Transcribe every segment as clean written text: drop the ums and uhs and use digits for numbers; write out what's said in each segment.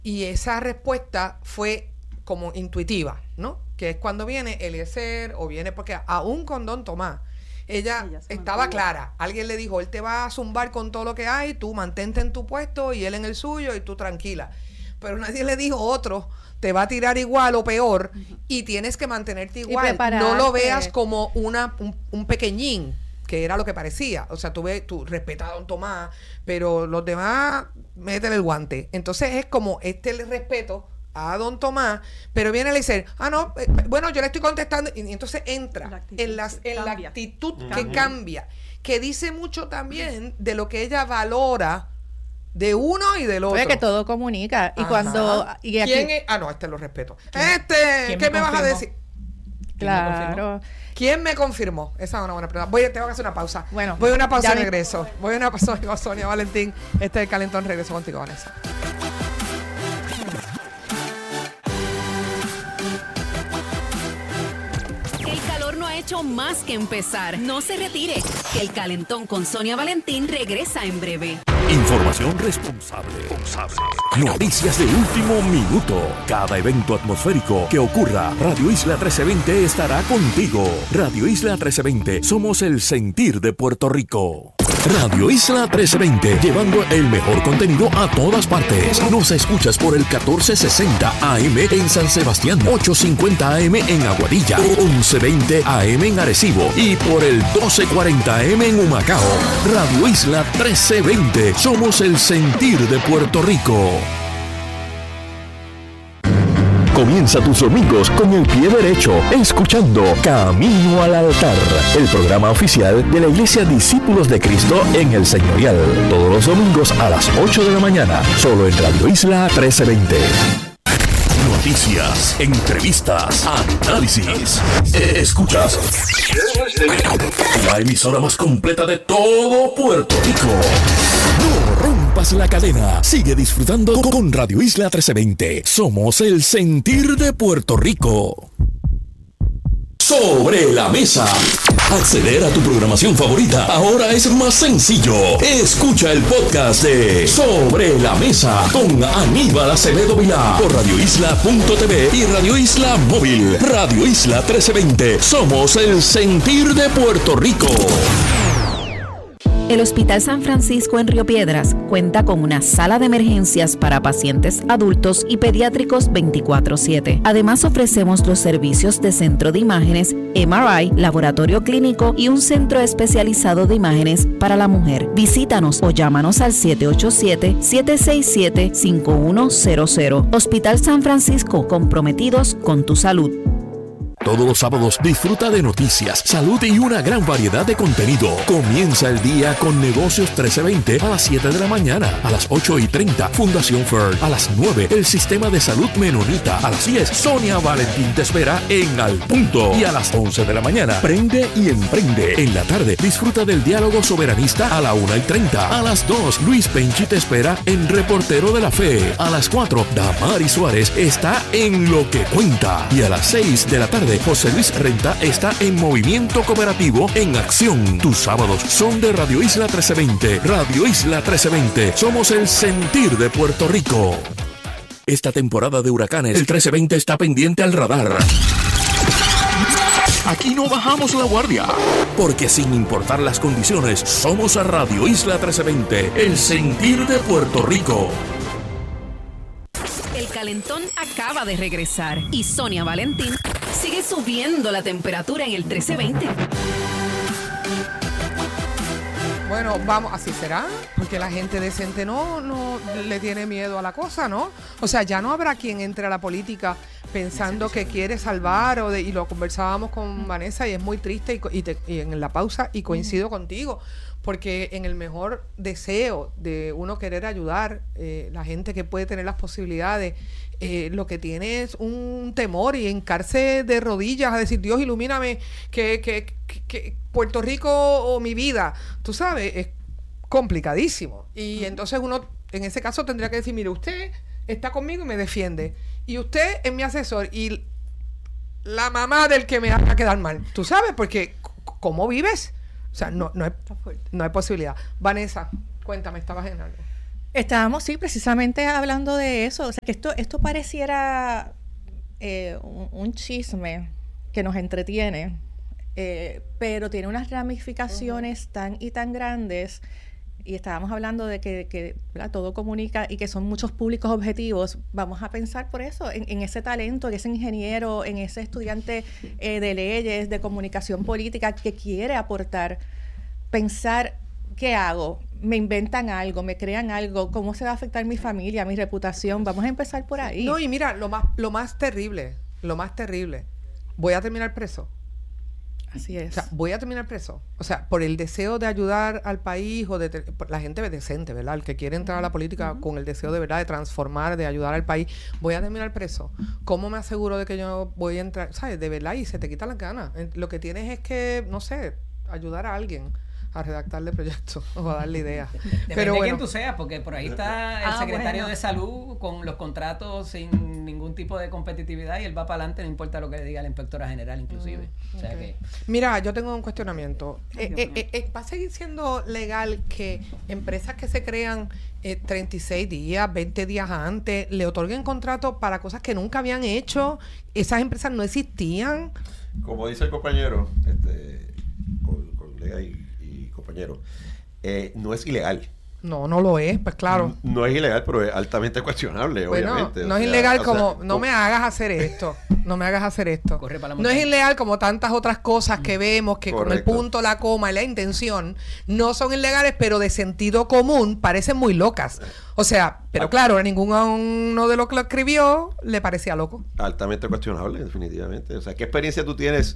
Y esa respuesta fue como intuitiva, ¿no? Que es cuando viene Eliezer o viene, porque aún con Don Tomás, ella estaba clara. Alguien le dijo, él te va a zumbar con todo lo que hay, tú mantente en tu puesto y él en el suyo y tú tranquila. Pero nadie le dijo otro, te va a tirar igual o peor y tienes que mantenerte igual. No lo veas como un pequeñín, que era lo que parecía. O sea, tú respetas a Don Tomás, pero los demás, métele el guante. Entonces es como el respeto a Don Tomás, pero viene a decir, bueno, yo le estoy contestando, y entonces entra en la actitud que cambia, que dice mucho también de lo que ella valora de uno y del otro. Oye, que todo comunica. Y cuando... Y aquí, ¿quién es? Este lo respeto. ¿Qué me vas a decir? Claro. ¿Quién me confirmó? Esa es una buena pregunta. Tengo que hacer una pausa. Bueno, voy a una pausa y regreso. Voy a una pausa con Sonia Valentín. Este es El Calentón. Regreso contigo, Vanessa. Hecho más que empezar. No se retire, que El Calentón con Sonia Valentín regresa en breve. Información responsable. Noticias de último minuto. Cada evento atmosférico que ocurra, Radio Isla 1320 estará contigo. Radio Isla 1320, somos el sentir de Puerto Rico. Radio Isla 1320, llevando el mejor contenido a todas partes. Nos escuchas por el 1460 AM en San Sebastián, 850 AM en Aguadilla, 1120 AM en Arecibo y por el 1240 AM en Humacao. Radio Isla 1320, somos el sentir de Puerto Rico. Comienza tus domingos con el pie derecho, escuchando Camino al Altar, el programa oficial de la Iglesia Discípulos de Cristo en el Señorial. Todos los domingos a las 8 de la mañana, solo en Radio Isla 1320. Noticias, entrevistas, análisis. Escuchas la emisora más completa de todo Puerto Rico. No rompas la cadena. Sigue disfrutando con Radio Isla 1320. Somos el sentir de Puerto Rico. Sobre la mesa. Acceder a tu programación favorita ahora es más sencillo. Escucha el podcast de Sobre la Mesa con Aníbal Acevedo Vilá por radioisla.tv y Radio Isla Móvil. Radio Isla 1320. Somos el sentir de Puerto Rico. El Hospital San Francisco en Río Piedras cuenta con una sala de emergencias para pacientes adultos y pediátricos 24/7. Además, ofrecemos los servicios de centro de imágenes, MRI, laboratorio clínico y un centro especializado de imágenes para la mujer. Visítanos o llámanos al 787-767-5100. Hospital San Francisco, comprometidos con tu salud. Todos los sábados disfruta de noticias, salud y una gran variedad de contenido. Comienza el día con Negocios 1320 a las 7 de la mañana. A las 8:30, Fundación FERD. A las 9, el Sistema de Salud Menonita. A las 10, Sonia Valentín te espera en Al Punto. Y a las 11 de la mañana, Prende y Emprende. En la tarde, disfruta del diálogo soberanista a la 1:30. A las 2, Luis Penchi te espera en Reportero de la Fe. A las 4, Damari Suárez está en Lo que Cuenta. Y a las 6 de la tarde, José Luis Renta está en Movimiento Cooperativo en Acción. Tus sábados son de Radio Isla 1320. Radio Isla 1320. Somos el sentir de Puerto Rico. Esta temporada de huracanes, el 1320 está pendiente al radar. Aquí no bajamos la guardia, porque sin importar las condiciones, somos a Radio Isla 1320, el sentir de Puerto Rico. El Calentón acaba de regresar y Sonia Valentín sigue subiendo la temperatura en el 1320. Bueno, vamos, así será, porque la gente decente no le tiene miedo a la cosa, ¿no? O sea, ya no habrá quien entre a la política pensando que quiere salvar, y lo conversábamos con Vanessa y es muy triste y en la pausa, y coincido contigo, porque en el mejor deseo de uno querer ayudar, la gente que puede tener las posibilidades, lo que tiene es un temor y hincarse de rodillas a decir, Dios, ilumíname, que Puerto Rico o mi vida, tú sabes, es complicadísimo. Y entonces uno, en ese caso, tendría que decir, mire, usted está conmigo y me defiende, y usted es mi asesor y la mamá del que me haga quedar mal, tú sabes, porque ¿cómo vives? O sea, no hay posibilidad. Vanessa, cuéntame, estabas en algo. Estábamos, sí, precisamente hablando de eso. O sea, que esto pareciera un chisme que nos entretiene, pero tiene unas ramificaciones tan y tan grandes. Y estábamos hablando de que todo comunica y que son muchos públicos objetivos. Vamos a pensar por eso, en ese talento, en ese ingeniero, en ese estudiante de leyes, de comunicación política que quiere aportar. Pensar, ¿qué hago? Me inventan algo, me crean algo, ¿cómo se va a afectar mi familia, mi reputación? Vamos a empezar por ahí. No, y mira, lo más terrible, voy a terminar preso. Así es. O sea, voy a terminar preso. O sea, por el deseo de ayudar al país o por la gente decente, ¿verdad? El que quiere entrar a la política con el deseo de verdad de transformar, de ayudar al país, voy a terminar preso. ¿Cómo me aseguro de que yo voy a entrar? ¿Sabes? De verdad, y se te quitan las ganas. Lo que tienes es que, no sé, ayudar a alguien a redactarle proyectos o a darle ideas. Depende de quién tú seas, porque por ahí está el secretario de salud con los contratos sin ningún tipo de competitividad y él va para adelante, no importa lo que le diga la inspectora general inclusive. O sea que... Mira, yo tengo un cuestionamiento. ¿Va a seguir siendo legal que empresas que se crean 36 días, 20 días antes, le otorguen contratos para cosas que nunca habían hecho? Esas empresas no existían. Como dice el compañero, colega y compañero, no es ilegal. No lo es, pues claro. No es ilegal, pero es altamente cuestionable, bueno, obviamente. No es ilegal como, no me hagas hacer esto, no me hagas hacer esto. Corre para la no montaña. es ilegal como tantas otras cosas que vemos, que con el punto, la coma y la intención, no son ilegales, pero de sentido común parecen muy locas. O sea, pero claro, a ninguno de los que lo escribió le parecía loco. Altamente cuestionable, definitivamente. O sea, ¿qué experiencia tú tienes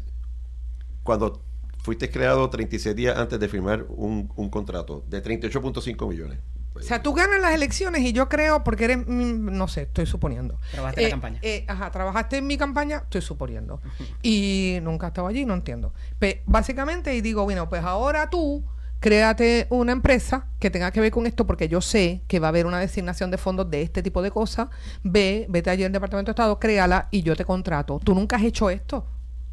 cuando fuiste creado 36 días antes de firmar un contrato de 38.5 millones? O sea, tú ganas las elecciones y yo creo, porque eres, no sé, estoy suponiendo. Trabajaste en la campaña. Trabajaste en mi campaña, estoy suponiendo. Y nunca he estado allí, no entiendo. Básicamente, y digo, bueno, pues ahora tú créate una empresa que tenga que ver con esto, porque yo sé que va a haber una designación de fondos de este tipo de cosas. Vete allí al Departamento de Estado, créala y yo te contrato. Tú nunca has hecho esto.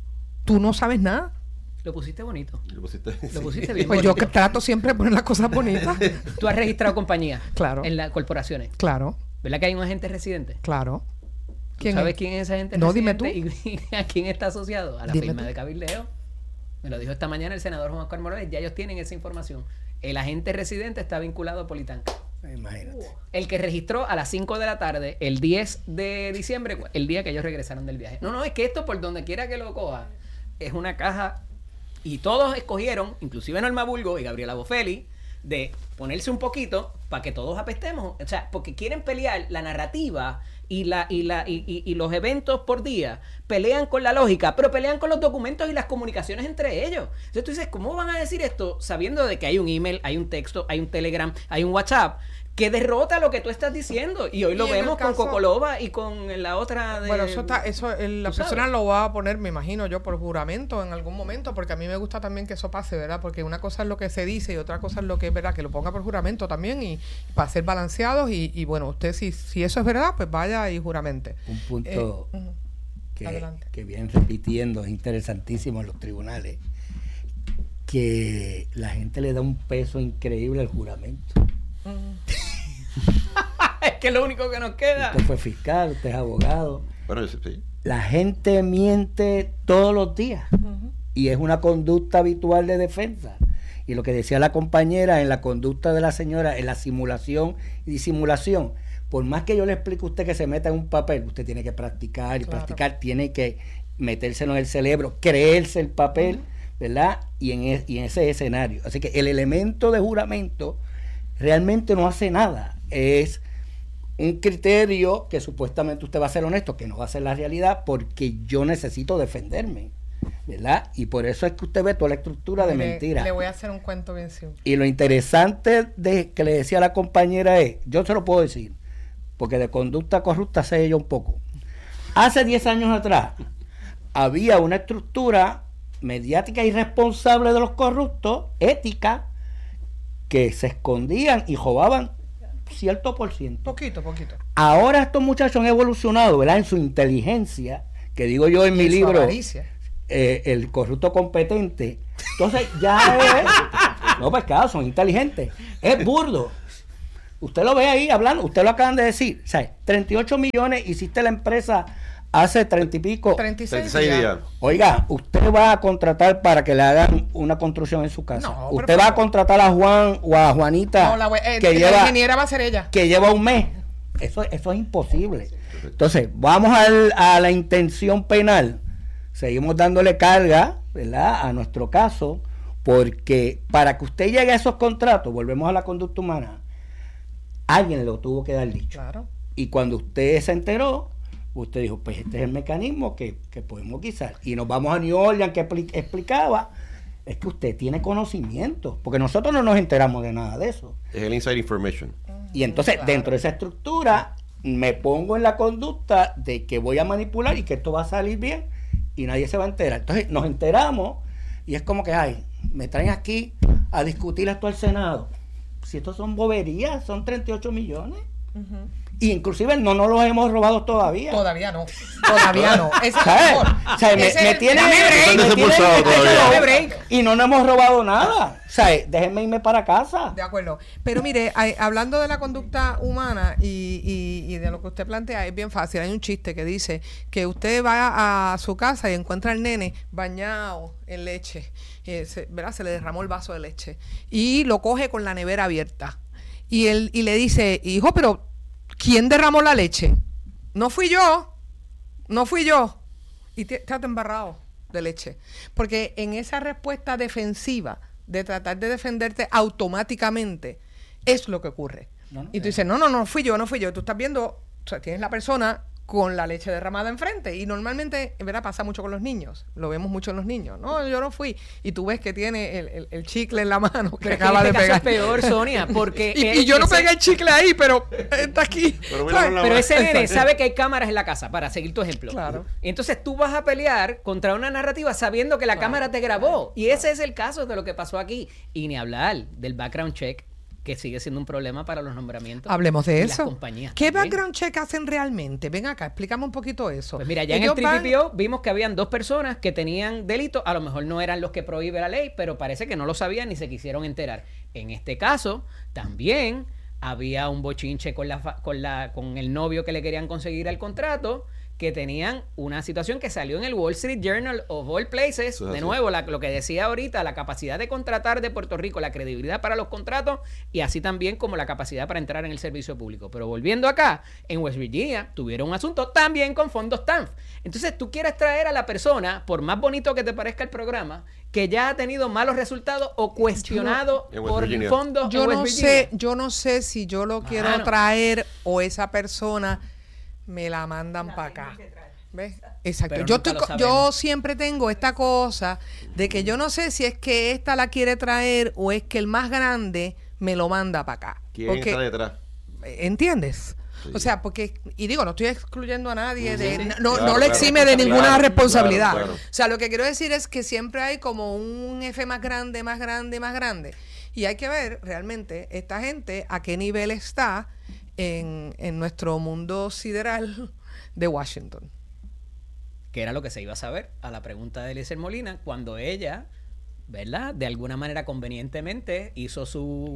Tú no sabes nada. Lo pusiste bonito. Lo pusiste bien pues bonito. yo trato siempre de poner las cosas bonitas. Tú has registrado compañías. Claro. En las corporaciones. Claro. ¿Verdad que hay un agente residente? Claro. ¿Sabes quién es ese agente no, residente? Dime tú. ¿Y a quién está asociado? A la Dime firma tú. de cabildeo. Me lo dijo esta mañana el senador Juan Oscar Morales. Ya ellos tienen esa información. El agente residente está vinculado a Politán. Imagínate. El que registró a las 5 de la tarde, el 10 de diciembre, el día que ellos regresaron del viaje. No, es que esto por donde quiera que lo coja, es una caja. Y todos escogieron, inclusive Norma Bulgo y Gabriela Boffelli, de ponerse un poquito para que todos apestemos. O sea, porque quieren pelear la narrativa y los eventos por día. Pelean con la lógica, pero pelean con los documentos y las comunicaciones entre ellos. Entonces tú dices, ¿cómo van a decir esto sabiendo de que hay un email, hay un texto, hay un Telegram, hay un WhatsApp que derrota lo que tú estás diciendo? Y hoy lo vemos con Cocolova y con la otra de... Bueno, la persona lo va a poner, me imagino yo, por juramento en algún momento, porque a mí me gusta también que eso pase, ¿verdad? Porque una cosa es lo que se dice y otra cosa es lo que es verdad, que lo ponga por juramento también y para ser balanceados y bueno, usted si eso es verdad, pues vaya y juramente. Un punto Adelante. que vienen repitiendo, es interesantísimo en los tribunales, que la gente le da un peso increíble al juramento. Es que es lo único que nos queda. Usted fue fiscal, usted es abogado. Bueno, sí. La gente miente todos los días y es una conducta habitual de defensa. Y lo que decía la compañera en la conducta de la señora, en la simulación y disimulación, por más que yo le explique a usted que se meta en un papel, usted tiene que practicar y practicar, tiene que metérselo en el cerebro, creerse el papel, ¿verdad? Y en ese escenario. Así que el elemento de juramento realmente no hace nada. Es un criterio que supuestamente usted va a ser honesto, que no va a ser la realidad, porque yo necesito defenderme, ¿verdad? Y por eso es que usted ve toda la estructura de mentira. Le voy a hacer un cuento bien simple. Y lo interesante que le decía a la compañera es, yo se lo puedo decir, porque de conducta corrupta sé yo un poco. Hace 10 años atrás había una estructura mediática irresponsable de los corruptos, ética, que se escondían y robaban cierto por ciento. Poquito. Ahora estos muchachos han evolucionado, ¿verdad? En su inteligencia, que digo yo en mi libro, el corrupto competente. Entonces ya es... No, pues claro, son inteligentes. Es burdo. Usted lo ve ahí hablando, usted lo acaban de decir, o sea, 38 millones, hiciste la empresa hace 30 y pico. 36 días. Oiga, usted va a contratar para que le hagan una construcción en su casa. No, usted va a contratar a Juan o a Juanita, No, la lleva, ingeniera va a ser ella. que lleva un mes. Eso es imposible. Entonces, vamos a la intención penal. Seguimos dándole carga, ¿verdad?, a nuestro caso, porque para que usted llegue a esos contratos, volvemos a la conducta humana, alguien lo tuvo que dar dicho. Claro. Y cuando usted se enteró, usted dijo, pues este es el mecanismo que podemos guisar. Y nos vamos a New Orleans, que explicaba, es que usted tiene conocimiento, porque nosotros no nos enteramos de nada de eso. Es el inside information. Y entonces, dentro de esa estructura, me pongo en la conducta de que voy a manipular y que esto va a salir bien y nadie se va a enterar. Entonces, nos enteramos y es como que, ay, me traen aquí a discutir esto al Senado. Si estos son boberías, son 38 millones. Y inclusive no nos los hemos robado todavía. Todavía no. Todavía no. Ese es el ¿Sabes? mejor. O sea, me tienen todavía. y no nos hemos robado nada. O sea, déjenme irme para casa. De acuerdo. Pero mire, hablando de la conducta humana y de lo que usted plantea, es bien fácil. Hay un chiste que dice que usted va a su casa y encuentra al nene bañado en leche. ¿Verdad? Se le derramó el vaso de leche. Y lo coge con la nevera abierta. Y le dice, hijo, pero ¿quién derramó la leche? No fui yo. Y te embarrado de leche. Porque en esa respuesta defensiva de tratar de defenderte automáticamente es lo que ocurre. Y tú dices, no fui yo. Tú estás viendo, o sea, tienes la persona con la leche derramada enfrente. Y normalmente, en verdad, pasa mucho con los niños. Lo vemos mucho en los niños. No, yo no fui. Y tú ves que tiene el chicle en la mano que pero acaba de pegar. Es peor, Sonia, porque... y yo no pegué el chicle ahí, pero está aquí. Pero ese nene sabe que hay cámaras en la casa, para seguir tu ejemplo. Claro. Entonces tú vas a pelear contra una narrativa sabiendo que la cámara te grabó. Y ese es el caso de lo que pasó aquí. Y ni hablar del background check, que sigue siendo un problema para los nombramientos. Hablemos de eso. Las compañías ¿Qué también. background check hacen realmente? Ven acá, explícame un poquito eso. Pues mira, ya en el TPPO vimos que habían 2 personas que tenían delitos, a lo mejor no eran los que prohíbe la ley, pero parece que no lo sabían ni se quisieron enterar. En este caso, también había un bochinche con el novio que le querían conseguir el contrato, que tenían una situación que salió en el Wall Street Journal of All Places. De nuevo, lo que decía ahorita, la capacidad de contratar de Puerto Rico, la credibilidad para los contratos y así también como la capacidad para entrar en el servicio público. Pero volviendo acá, en West Virginia tuvieron un asunto también con fondos TANF. Entonces tú quieres traer a la persona, por más bonito que te parezca el programa, que ya ha tenido malos resultados o cuestionado por fondos yo no sé si yo lo quiero traer o esa persona me la mandan para acá. ¿Ves? Exacto. Yo siempre tengo esta cosa de que yo no sé si es que esta la quiere traer o es que el más grande me lo manda para acá. ¿Quién está detrás? ¿Entiendes? Sí. O sea, porque, y digo, no estoy excluyendo a nadie, no le exime claro, de ninguna responsabilidad. Claro. O sea, lo que quiero decir es que siempre hay como un F más grande, más grande, más grande. Y hay que ver realmente esta gente a qué nivel está en nuestro mundo sideral de Washington. Que era lo que se iba a saber a la pregunta de Eliezer Molina cuando ella, ¿verdad?, de alguna manera convenientemente hizo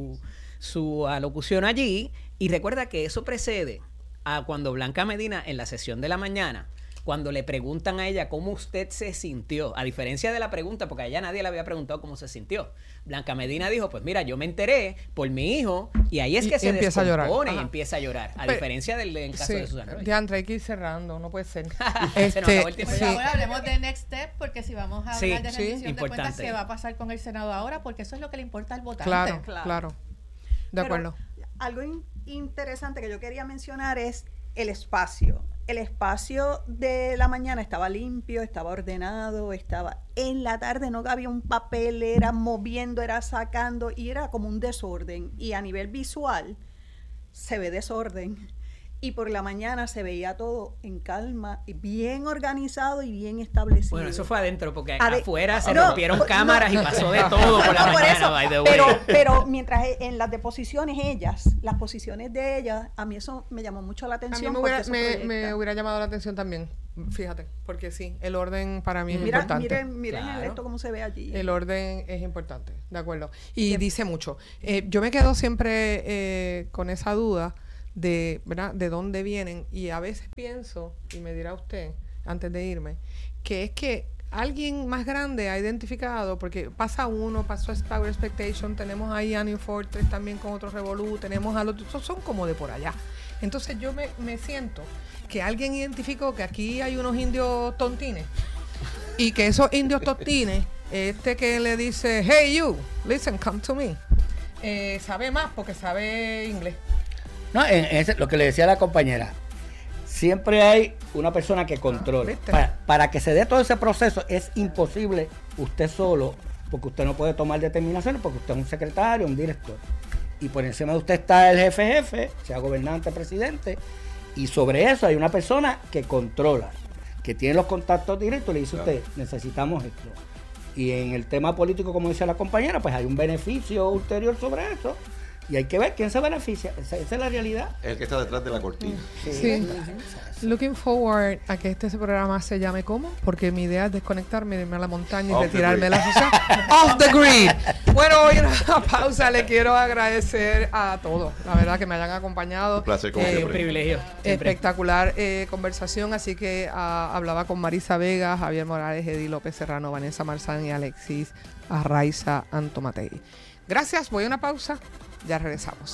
su alocución allí. Y recuerda que eso precede a cuando Blanca Medina en la sesión de la mañana, cuando le preguntan a ella cómo usted se sintió, a diferencia de la pregunta, porque a ella nadie le había preguntado cómo se sintió. Blanca Medina dijo, pues mira, yo me enteré por mi hijo, y ahí es que se empieza a llorar. Y empieza a llorar, a diferencia del caso de Susana Roy. Diantre, hay que ir cerrando, no puede ser. Se nos acabó el tiempo. Pues ahora hablemos de Next Step, porque si vamos a hablar de rendición de importante. cuentas, ¿qué va a pasar con el Senado ahora? Porque eso es lo que le importa al votante. Claro. De acuerdo. Algo interesante que yo quería mencionar es el espacio. El espacio de la mañana estaba limpio, estaba ordenado, estaba en la tarde no había un papel, era moviendo, era sacando y era como un desorden. Y a nivel visual se ve desorden. Y por la mañana se veía todo en calma, bien organizado y bien establecido. Bueno, eso fue adentro, porque afuera se rompieron cámaras y pasó de todo por la mañana, eso, by the way. Pero mientras en las deposiciones las posiciones de ellas, a mí eso me llamó mucho la atención. A mí me hubiera llamado la atención también. Fíjate, porque sí, el orden para mí es Mira, importante. miren Claro. esto cómo se ve allí. El orden es importante, de acuerdo. Y dice mucho. Yo me quedo siempre con esa duda de, ¿verdad?, de dónde vienen. Y a veces pienso, y me dirá usted, antes de irme, que es que alguien más grande ha identificado, porque pasó Power Expectation, tenemos ahí a New Fortress también con otro revolú, tenemos a los otros, son como de por allá. Entonces yo me siento que alguien identificó que aquí hay unos indios tontines y que esos indios tontines, que le dice, hey you, listen, come to me, sabe más porque sabe inglés. No, lo que le decía a la compañera, siempre hay una persona que controla. ¿viste? Para que se dé todo ese proceso es imposible usted solo, porque usted no puede tomar determinaciones, porque usted es un secretario, un director. Y por encima de usted está el jefe, sea gobernante, presidente, y sobre eso hay una persona que controla, que tiene los contactos directos, le dice a usted, necesitamos esto. Y en el tema político, como dice la compañera, pues hay un beneficio ulterior sobre eso. Y hay que ver quién se beneficia. Esa es la realidad. Es el que está detrás de la cortina. Sí. Looking forward a que este programa se llame ¿cómo? Porque mi idea es desconectarme, irme a la montaña y Off the retirarme de grid. la sociedad. Off the grid. Bueno, hoy en una pausa le quiero agradecer a todos. La verdad que me hayan acompañado. Un placer, como Un siempre. privilegio. Siempre. Espectacular conversación. Así que hablaba con Marisa Vega, Javier Morales, Eddie López Serrano, Vanessa Marzán y Alexis Arraiza Antomatei. Gracias. Voy a una pausa. Ya regresamos.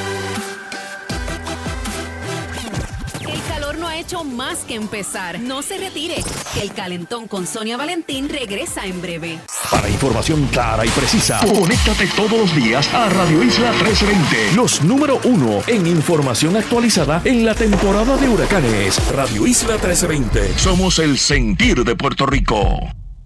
El calor no ha hecho más que empezar. No se retire, que el calentón con Sonia Valentín regresa en breve. Para información clara y precisa, conéctate todos los días a Radio Isla 1320. Los número 1 en información actualizada en la temporada de huracanes. Radio Isla 1320. Somos el sentir de Puerto Rico.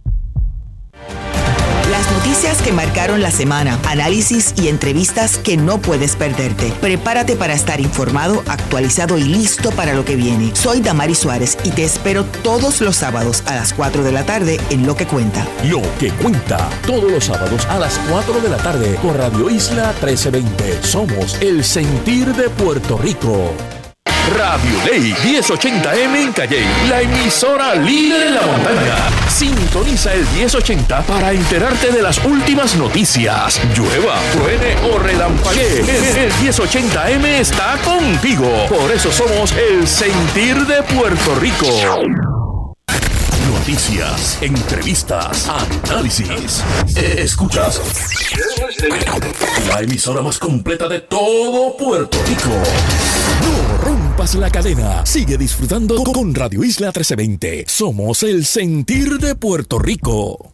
Las noticias que marcaron la semana, análisis y entrevistas que no puedes perderte. Prepárate para estar informado, actualizado y listo para lo que viene. Soy Damari Suárez y te espero todos los sábados a las 4 de la tarde en Lo que Cuenta. Lo que cuenta, todos los sábados a las 4 de la tarde por Radio Isla 1320. Somos el sentir de Puerto Rico. Radio Ley 1080M en Calley, la emisora líder en la montaña. Sintoniza el 1080 para enterarte de las últimas noticias. Llueva, truene o relampaguee, el 1080M está contigo. Por eso somos el sentir de Puerto Rico. Noticias, entrevistas, análisis. Escuchas la emisora más completa de todo Puerto Rico. No rompas la cadena. Sigue disfrutando con Radio Isla 1320. Somos el sentir de Puerto Rico.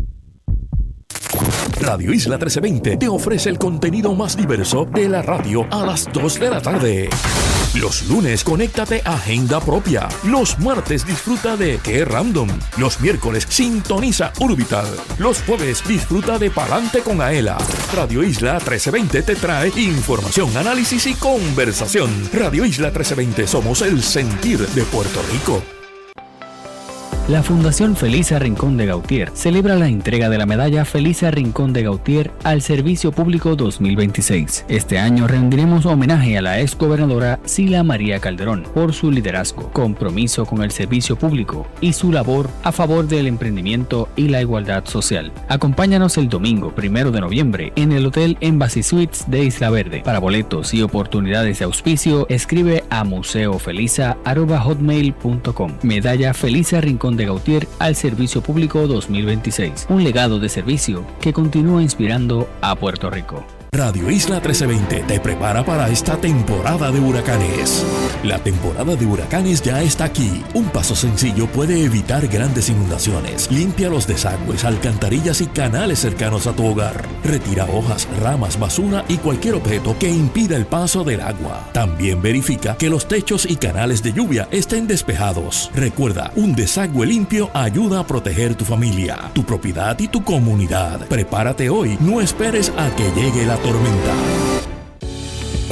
Radio Isla 1320 te ofrece el contenido más diverso de la radio a las 2 de la tarde. Los lunes, conéctate a Agenda Propia. Los martes, disfruta de Qué Random. Los miércoles, sintoniza Urbital. Los jueves, disfruta de Palante con Aela. Radio Isla 1320 te trae información, análisis y conversación. Radio Isla 1320, somos el sentir de Puerto Rico. La Fundación Felisa Rincón de Gautier celebra la entrega de la medalla Felisa Rincón de Gautier al Servicio Público 2026. Este año rendiremos homenaje a la exgobernadora Sila María Calderón por su liderazgo, compromiso con el servicio público y su labor a favor del emprendimiento y la igualdad social. Acompáñanos el domingo 1 de noviembre en el Hotel Embassy Suites de Isla Verde. Para boletos y oportunidades de auspicio, escribe a museofeliza@hotmail.com. Medalla Felisa Rincón de Gautier al Servicio Público 2026. Un legado de servicio que continúa inspirando a Puerto Rico. Radio Isla 1320 te prepara para esta temporada de huracanes. La temporada de huracanes ya está aquí. Un paso sencillo puede evitar grandes inundaciones. Limpia los desagües, alcantarillas y canales cercanos a tu hogar. Retira hojas, ramas, basura y cualquier objeto que impida el paso del agua. También verifica que los techos y canales de lluvia estén despejados. Recuerda, un desagüe limpio ayuda a proteger tu familia, tu propiedad y tu comunidad. Prepárate hoy, no esperes a que llegue la tormenta.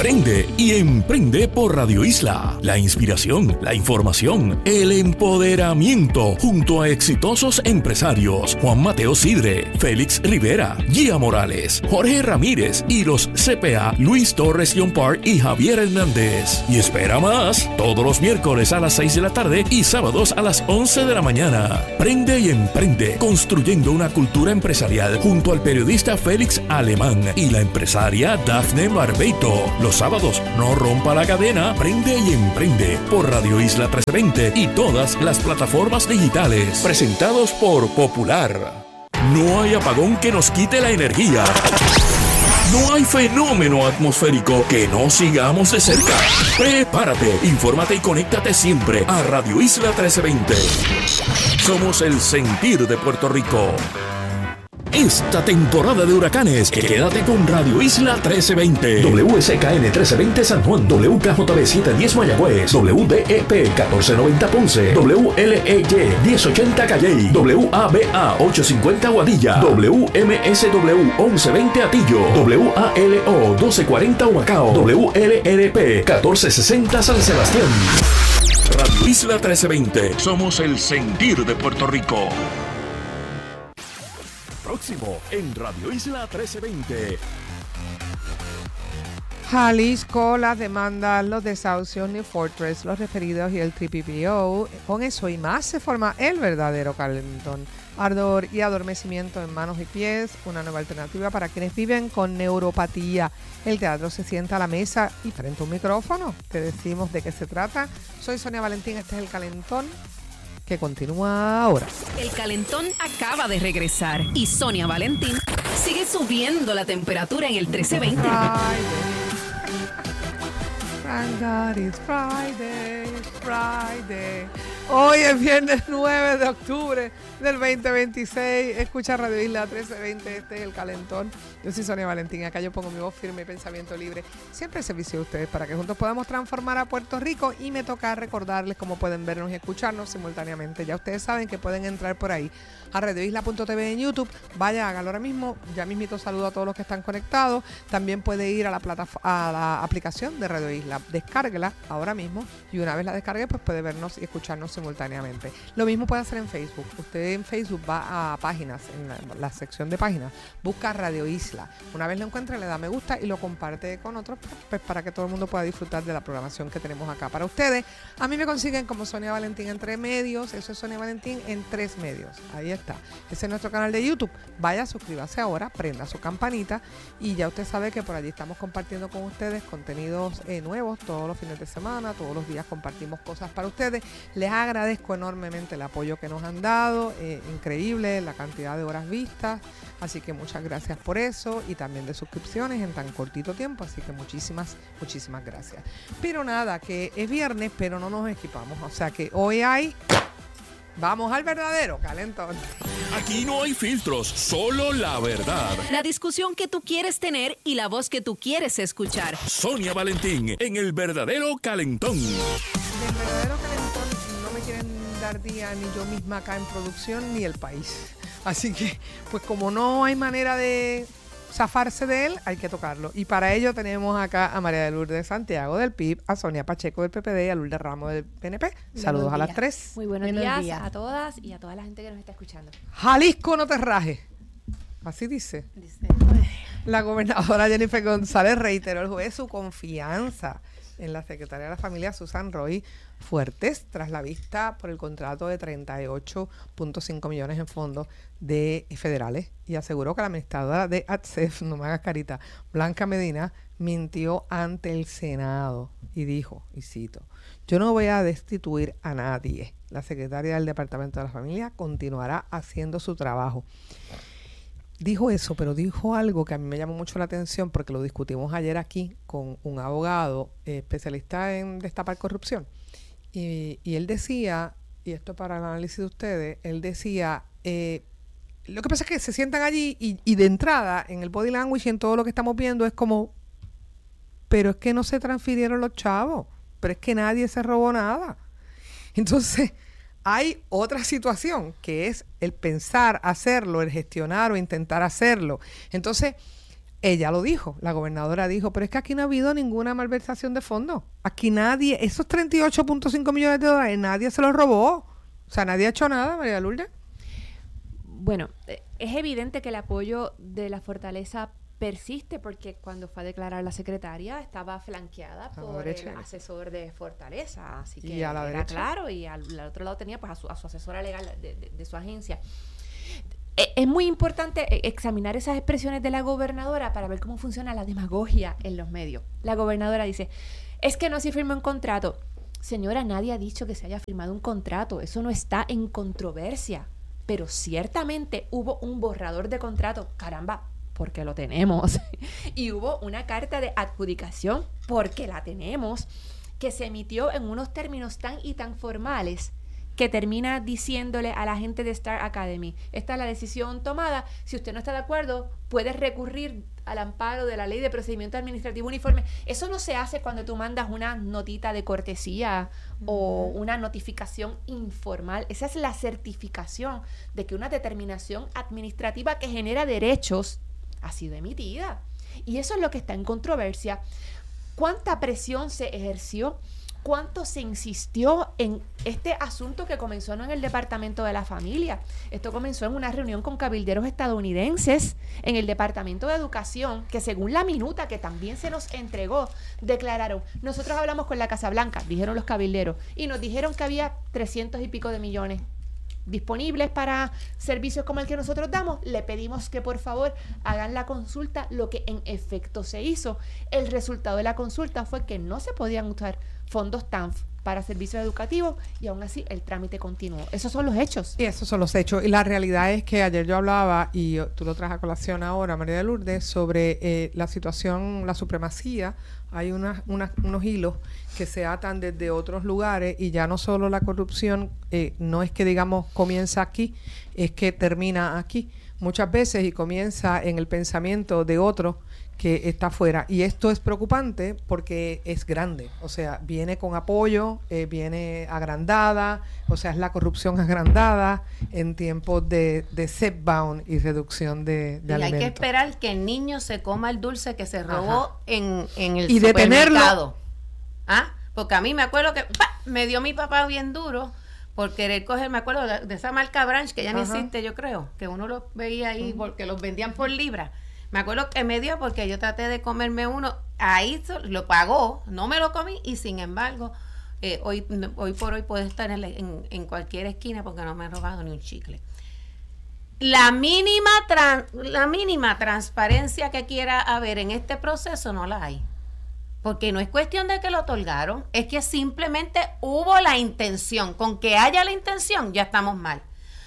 Prende y emprende por Radio Isla. La inspiración, la información, el empoderamiento junto a exitosos empresarios Juan Mateo Sidre, Félix Rivera, Gia Morales, Jorge Ramírez y los CPA Luis Torres Yompar y Javier Hernández. Y espera más, todos los miércoles a las 6 de la tarde y sábados a las 11 de la mañana. Prende y emprende, construyendo una cultura empresarial junto al periodista Félix Alemán y la empresaria Dafne Barbeito. Los sábados, no rompa la cadena, prende y emprende por Radio Isla 1320 y todas las plataformas digitales. Presentados por Popular. No hay apagón que nos quite la energía. No hay fenómeno atmosférico que no sigamos de cerca. Prepárate, infórmate y conéctate siempre a Radio Isla 1320. Somos el sentir de Puerto Rico. Esta temporada de huracanes, quédate con Radio Isla 1320. WSKN 1320 San Juan, WKJB 710 Mayagüez, WDEP 1490 Ponce, WLEY 1080 Calley, WABA 850 Guadilla, WMSW 1120 Atillo, WALO 1240 Humacao, WLRP 1460 San Sebastián. Radio Isla 1320. Somos el sentir de Puerto Rico. Próximo en Radio Isla 1320. Jalisco, las demandas, los desahucios, New Fortress, los referidos y el TPPO. Con eso y más se forma el verdadero calentón. Ardor y adormecimiento en manos y pies, una nueva alternativa para quienes viven con neuropatía. El teatro se sienta a la mesa y frente a un micrófono. Te decimos de qué se trata. Soy Sonia Valentín, este es el calentón que continúa ahora. El calentón acaba de regresar y Sonia Valentín sigue subiendo la temperatura en el 1320. Thank God it's Friday, Friday. Hoy es viernes 9 de octubre del 2026. Escucha Radio Isla 1320, este es el calentón. Yo soy Sonia Valentín, acá yo pongo mi voz firme y pensamiento libre. Siempre al servicio de ustedes para que juntos podamos transformar a Puerto Rico y me toca recordarles cómo pueden vernos y escucharnos simultáneamente. Ya ustedes saben que pueden entrar por ahí a radioisla.tv en YouTube. Vaya, hágalo ahora mismo. Ya mismito saludo a todos los que están conectados. También puede ir a la aplicación de Radio Isla. Descárguela ahora mismo y una vez la descargue pues puede vernos y escucharnos simultáneamente. Lo mismo puede hacer en Facebook. Usted en Facebook va a páginas, en la sección de páginas, busca Radio Isla. Una vez lo encuentre, le da me gusta y lo comparte con otros pues para que todo el mundo pueda disfrutar de la programación que tenemos acá para ustedes. A mí me consiguen como Sonia Valentín en 3 medios. Eso es Sonia Valentín en 3 medios. Ahí está. Ese es nuestro canal de YouTube. Vaya, suscríbase ahora, prenda su campanita y ya usted sabe que por allí estamos compartiendo con ustedes contenidos nuevos todos los fines de semana, todos los días compartimos cosas para ustedes. Les agradezco enormemente el apoyo que nos han dado, increíble la cantidad de horas vistas, así que muchas gracias por eso y también de suscripciones en tan cortito tiempo, así que muchísimas gracias. Pero nada, que es viernes, pero no nos equipamos, o sea que hoy vamos al verdadero calentón. Aquí no hay filtros, solo la verdad. La discusión que tú quieres tener y la voz que tú quieres escuchar. Sonia Valentín en el verdadero calentón. Del verdadero calentón no me quieren dar día ni yo misma acá en producción ni el país. Así que, pues como no hay manera de zafarse de él, hay que tocarlo. Y para ello tenemos acá a María de Lourdes Santiago del PIB, a Sonia Pacheco del PPD y a Lourdes Ramos del PNP. Saludos a las 3. Muy buenos días a todas y a toda la gente que nos está escuchando. Jalisco, no te rajes. Así dice. La gobernadora Jennifer González reiteró el jueves su confianza en la secretaria de la Familia, Susan Roy Fuertes, tras la vista por el contrato de 38.5 millones en fondos de federales, y aseguró que la administradora de ATSEF, no me hagas carita, Blanca Medina, mintió ante el Senado y dijo, y cito, yo no voy a destituir a nadie. La secretaria del Departamento de la Familia continuará haciendo su trabajo. Dijo eso, pero dijo algo que a mí me llamó mucho la atención porque lo discutimos ayer aquí con un abogado especialista en destapar corrupción. Y él decía, y esto para el análisis de ustedes, él decía, lo que pasa es que se sientan allí y de entrada en el body language y en todo lo que estamos viendo es como, pero es que no se transfirieron los chavos, pero es que nadie se robó nada. Entonces, hay otra situación que es el pensar hacerlo, el gestionar o intentar hacerlo. Entonces, Ella lo dijo, la gobernadora dijo, pero es que aquí no ha habido ninguna malversación de fondos. Aquí nadie, esos 38.5 millones de dólares, nadie se los robó. O sea, nadie ha hecho nada, María Lourdes. Bueno, es evidente que el apoyo de la Fortaleza persiste porque cuando fue a declarar la secretaria estaba flanqueada por el asesor de Fortaleza, así que y a la era derecha, claro, y al otro lado tenía pues a su asesora legal de su agencia. Es muy importante examinar esas expresiones de la gobernadora para ver cómo funciona la demagogia en los medios. La gobernadora dice, es que no se firmó un contrato. Señora, nadie ha dicho que se haya firmado un contrato, eso no está en controversia, pero ciertamente hubo un borrador de contrato, caramba, porque lo tenemos, y hubo una carta de adjudicación, porque la tenemos, que se emitió en unos términos tan y tan formales que termina diciéndole a la gente de Star Academy, esta es la decisión tomada, si usted no está de acuerdo, puede recurrir al amparo de la Ley de Procedimiento Administrativo Uniforme. Eso no se hace cuando tú mandas una notita de cortesía o una notificación informal. Esa es la certificación de que una determinación administrativa que genera derechos ha sido emitida. Y eso es lo que está en controversia. ¿Cuánta presión se ejerció? ¿Cuánto se insistió en este asunto que comenzó no en el Departamento de la Familia? Esto comenzó en una reunión con cabilderos estadounidenses en el Departamento de Educación, que según la minuta que también se nos entregó, declararon, nosotros hablamos con la Casa Blanca, dijeron los cabilderos, y nos dijeron que había 300 y pico de millones disponibles para servicios como el que nosotros damos. Le pedimos que por favor hagan la consulta, lo que en efecto se hizo. El resultado de la consulta fue que no se podían usar fondos TANF para servicios educativos y aún así el trámite continuó. Esos son los hechos. Y esos son los hechos. Y la realidad es que ayer yo hablaba, y tú lo traes a colación ahora, María de Lourdes, sobre la situación, la supremacía. Hay unos hilos que se atan desde otros lugares y ya no solo la corrupción, no es que digamos comienza aquí, es que termina aquí. Muchas veces y comienza en el pensamiento de otro que está afuera. Y esto es preocupante porque es grande. O sea, viene con apoyo, viene agrandada, o sea, es la corrupción agrandada en tiempos de setback y reducción de alimentos. Hay que esperar que el niño se coma el dulce que se robó en el y supermercado. Detenerlo. ¿Ah? Porque a mí me acuerdo que me dio mi papá bien duro por querer coger, me acuerdo de esa marca Branch, que ya no existe, yo creo, que uno los veía ahí porque los vendían por libra. Me acuerdo que me dio porque yo traté de comerme uno, ahí lo pagó, no me lo comí y sin embargo, hoy por hoy puedo estar en cualquier esquina porque no me he robado ni un chicle. La mínima transparencia que quiera haber en este proceso no la hay. Porque no es cuestión de que lo otorgaron, es que simplemente hubo la intención. Con que haya la intención, ya estamos mal.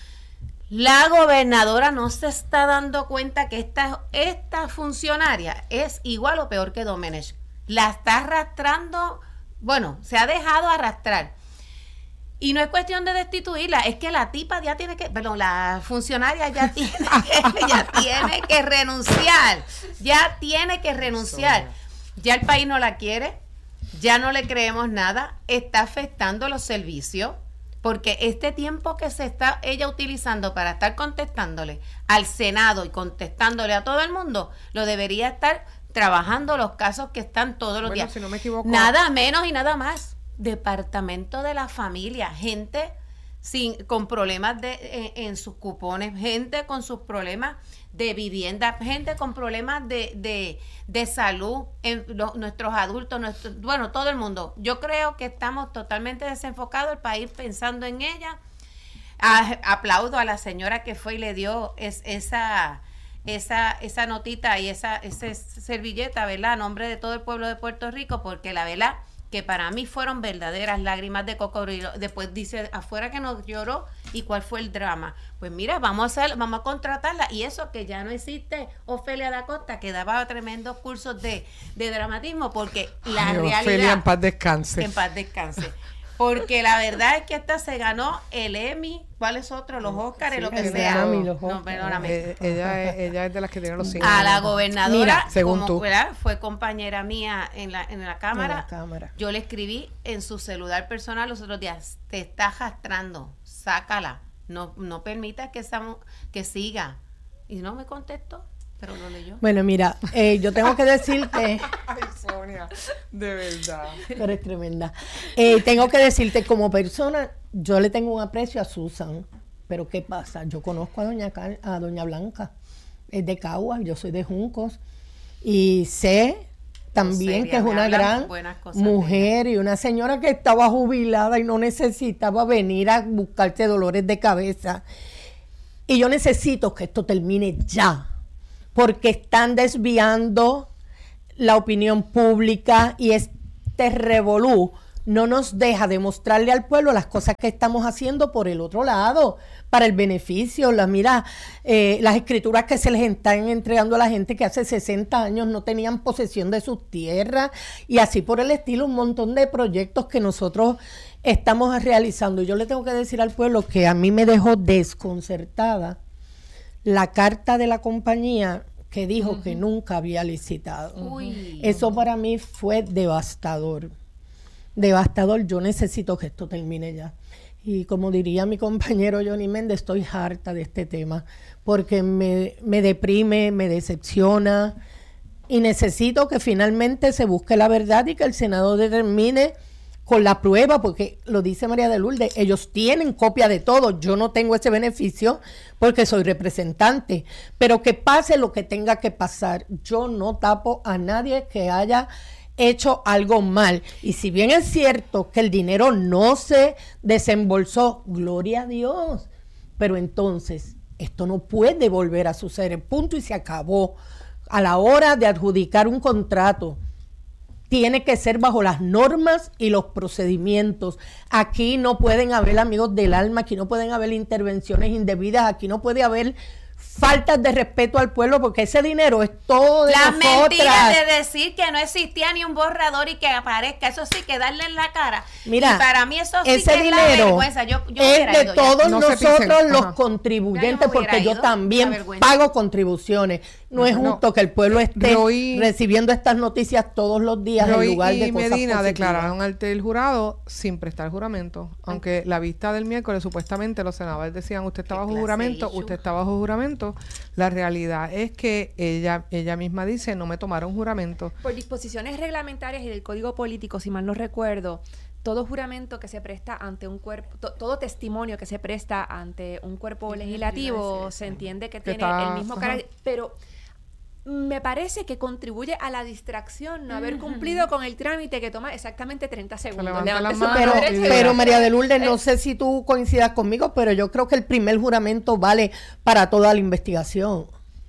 La gobernadora no se está dando cuenta que esta funcionaria es igual o peor que Domenech. La está arrastrando, bueno, se ha dejado arrastrar. Y no es cuestión de destituirla, es que la tipa ya tiene que, perdón, la funcionaria ya tiene que renunciar. Ya tiene que renunciar. Ya el país no la quiere, ya no le creemos nada, está afectando los servicios, porque este tiempo que se está ella utilizando para estar contestándole al Senado y contestándole a todo el mundo, lo debería estar trabajando los casos que están todos los días. Si no me equivoco. Nada menos y nada más. Departamento de la Familia, gente con problemas en sus cupones, gente con sus problemas de vivienda, gente con problemas de salud, nuestros adultos, bueno, todo el mundo. Yo creo que estamos totalmente desenfocados, el país pensando en ella. Aplaudo a la señora que fue y le dio esa notita y esa servilleta, ¿verdad?, a nombre de todo el pueblo de Puerto Rico, porque la verdad que para mí fueron verdaderas lágrimas de cocodrilo. Después dice afuera que nos lloró y cuál fue el drama. Pues mira, vamos a contratarla, y eso que ya no existe Ofelia da Costa, que daba tremendos cursos de dramatismo, porque la realidad... Ofelia, en paz descanse. En paz descanse. Porque la verdad es que esta se ganó el Emmy, ¿cuáles otros? Los Óscares, lo que sea. No, perdóname. Ella es de las que tiene los 5. A la gobernadora, mira, según tú, fue compañera mía en la cámara. Yo le escribí en su celular personal los otros días, te está arrastrando, sácala, no permitas que siga. Y no me contestó. Pero lo leyó. Bueno, mira, yo tengo que decirte... Ay, Sonia, de verdad. Tú eres tremenda. Tengo que decirte, como persona, yo le tengo un aprecio a Susan. Pero ¿qué pasa? Yo conozco a doña Blanca. Es de Caguas, yo soy de Juncos. Y sé también que es una gran mujer y una señora que estaba jubilada y no necesitaba venir a buscarse dolores de cabeza. Y yo necesito que esto termine ya, porque están desviando la opinión pública y este revolú no nos deja demostrarle al pueblo las cosas que estamos haciendo por el otro lado, para el beneficio. Las escrituras que se les están entregando a la gente que hace 60 años no tenían posesión de sus tierras, y así por el estilo, un montón de proyectos que nosotros estamos realizando. Y yo le tengo que decir al pueblo que a mí me dejó desconcertada la carta de la compañía que dijo que nunca había licitado. Eso para mí fue devastador. Devastador. Yo necesito que esto termine ya. Y como diría mi compañero Johnny Méndez, estoy harta de este tema, porque me deprime, me decepciona, y necesito que finalmente se busque la verdad y que el Senado determine con la prueba, porque lo dice María de Lourdes, ellos tienen copia de todo. Yo no tengo ese beneficio porque soy representante, pero que pase lo que tenga que pasar. Yo no tapo a nadie que haya hecho algo mal, y si bien es cierto que el dinero no se desembolsó, gloria a Dios, pero entonces esto no puede volver a suceder, punto y se acabó. A la hora de adjudicar un contrato tiene que ser bajo las normas y los procedimientos. Aquí no pueden haber, amigos del alma, aquí no pueden haber intervenciones indebidas, aquí no puede haber faltas de respeto al pueblo, porque ese dinero es todo de las nosotras. Mentiras de decir que no existía ni un borrador y que aparezca, eso sí, que darle en la cara. Mira, y para mí eso sí ese que es la dinero vergüenza. Yo es de todos No se nosotros pisen. los Ajá. contribuyentes, Ya yo me porque hubiera yo ido, también la vergüenza. pago contribuciones. No es justo que el pueblo esté Roy- recibiendo estas noticias todos los días en Roy lugar de y cosas Medina positivas. declararon ante el jurado sin prestar juramento, aunque la vista del miércoles supuestamente los senadores decían usted está bajo juramento, usted está bajo juramento. La realidad es que ella misma dice no me tomaron juramento. Por disposiciones reglamentarias y del Código Político, si mal no recuerdo, todo juramento que se presta ante un cuerpo, todo testimonio que se presta ante un cuerpo legislativo, se entiende que tiene el mismo carácter, pero me parece que contribuye a la distracción no haber cumplido con el trámite que toma exactamente 30 segundos. levanta la Levante su mano mano derecha y Pero diga, María de Lourdes, no sé si tú coincidas conmigo, pero yo creo que el primer juramento vale para toda la investigación.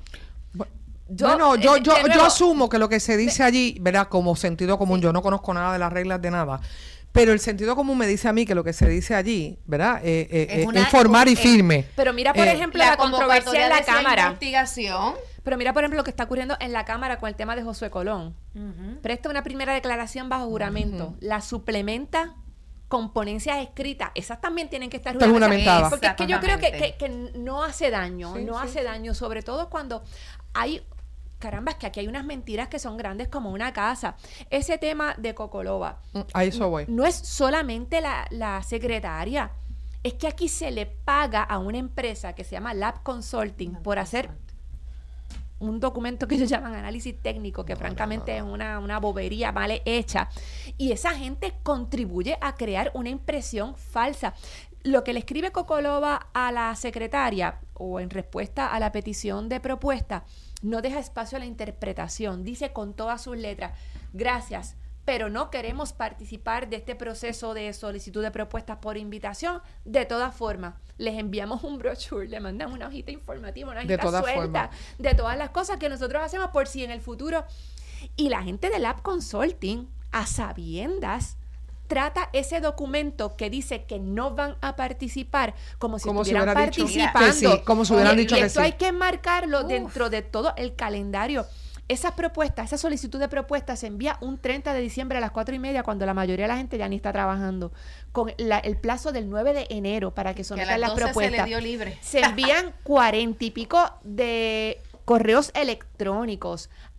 Yo asumo que lo que se dice allí, ¿verdad? Como sentido común, yo no conozco nada de las reglas de nada, pero el sentido común me dice a mí que lo que se dice allí, ¿verdad? Es formar y firme. Pero mira, por ejemplo, la controversia en la Cámara. Investigación. Pero mira, por ejemplo, lo que está ocurriendo en la Cámara con el tema de Josué Colón. Presta una primera declaración bajo juramento. La suplementa con ponencias escritas. Esas también tienen que estar juramentadas. Porque es que yo creo que no hace daño. Hace daño, sobre todo cuando hay... Caramba, es que aquí hay unas mentiras que son grandes como una casa. Ese tema de Cocolova. A eso voy. No es solamente la secretaria. Es que aquí se le paga a una empresa que se llama Lab Consulting por hacer un documento que ellos llaman análisis técnico, que francamente es una bobería mal hecha. Y esa gente contribuye a crear una impresión falsa. Lo que le escribe Cocolova a la secretaria, o en respuesta a la petición de propuesta, no deja espacio a la interpretación. Dice con todas sus letras, gracias, pero no queremos participar de este proceso de solicitud de propuestas por invitación. De todas formas, les enviamos un brochure, le mandan una hojita informativa, una hojita suelta de todas las cosas que nosotros hacemos por si en el futuro. Y la gente de Lab Consulting, a sabiendas, trata ese documento que dice que no van a participar como si estuvieran participando. Como si hubieran dicho y que esto sí. hay que marcarlo dentro de todo el calendario. Esas propuestas, esa solicitud de propuestas se envía un 30 de diciembre a las 4:30 cuando la mayoría de la gente ya ni está trabajando, con el plazo del 9 de enero para que sometan las propuestas. Se le dio libre. Se envían 40 y pico de correos electrónicos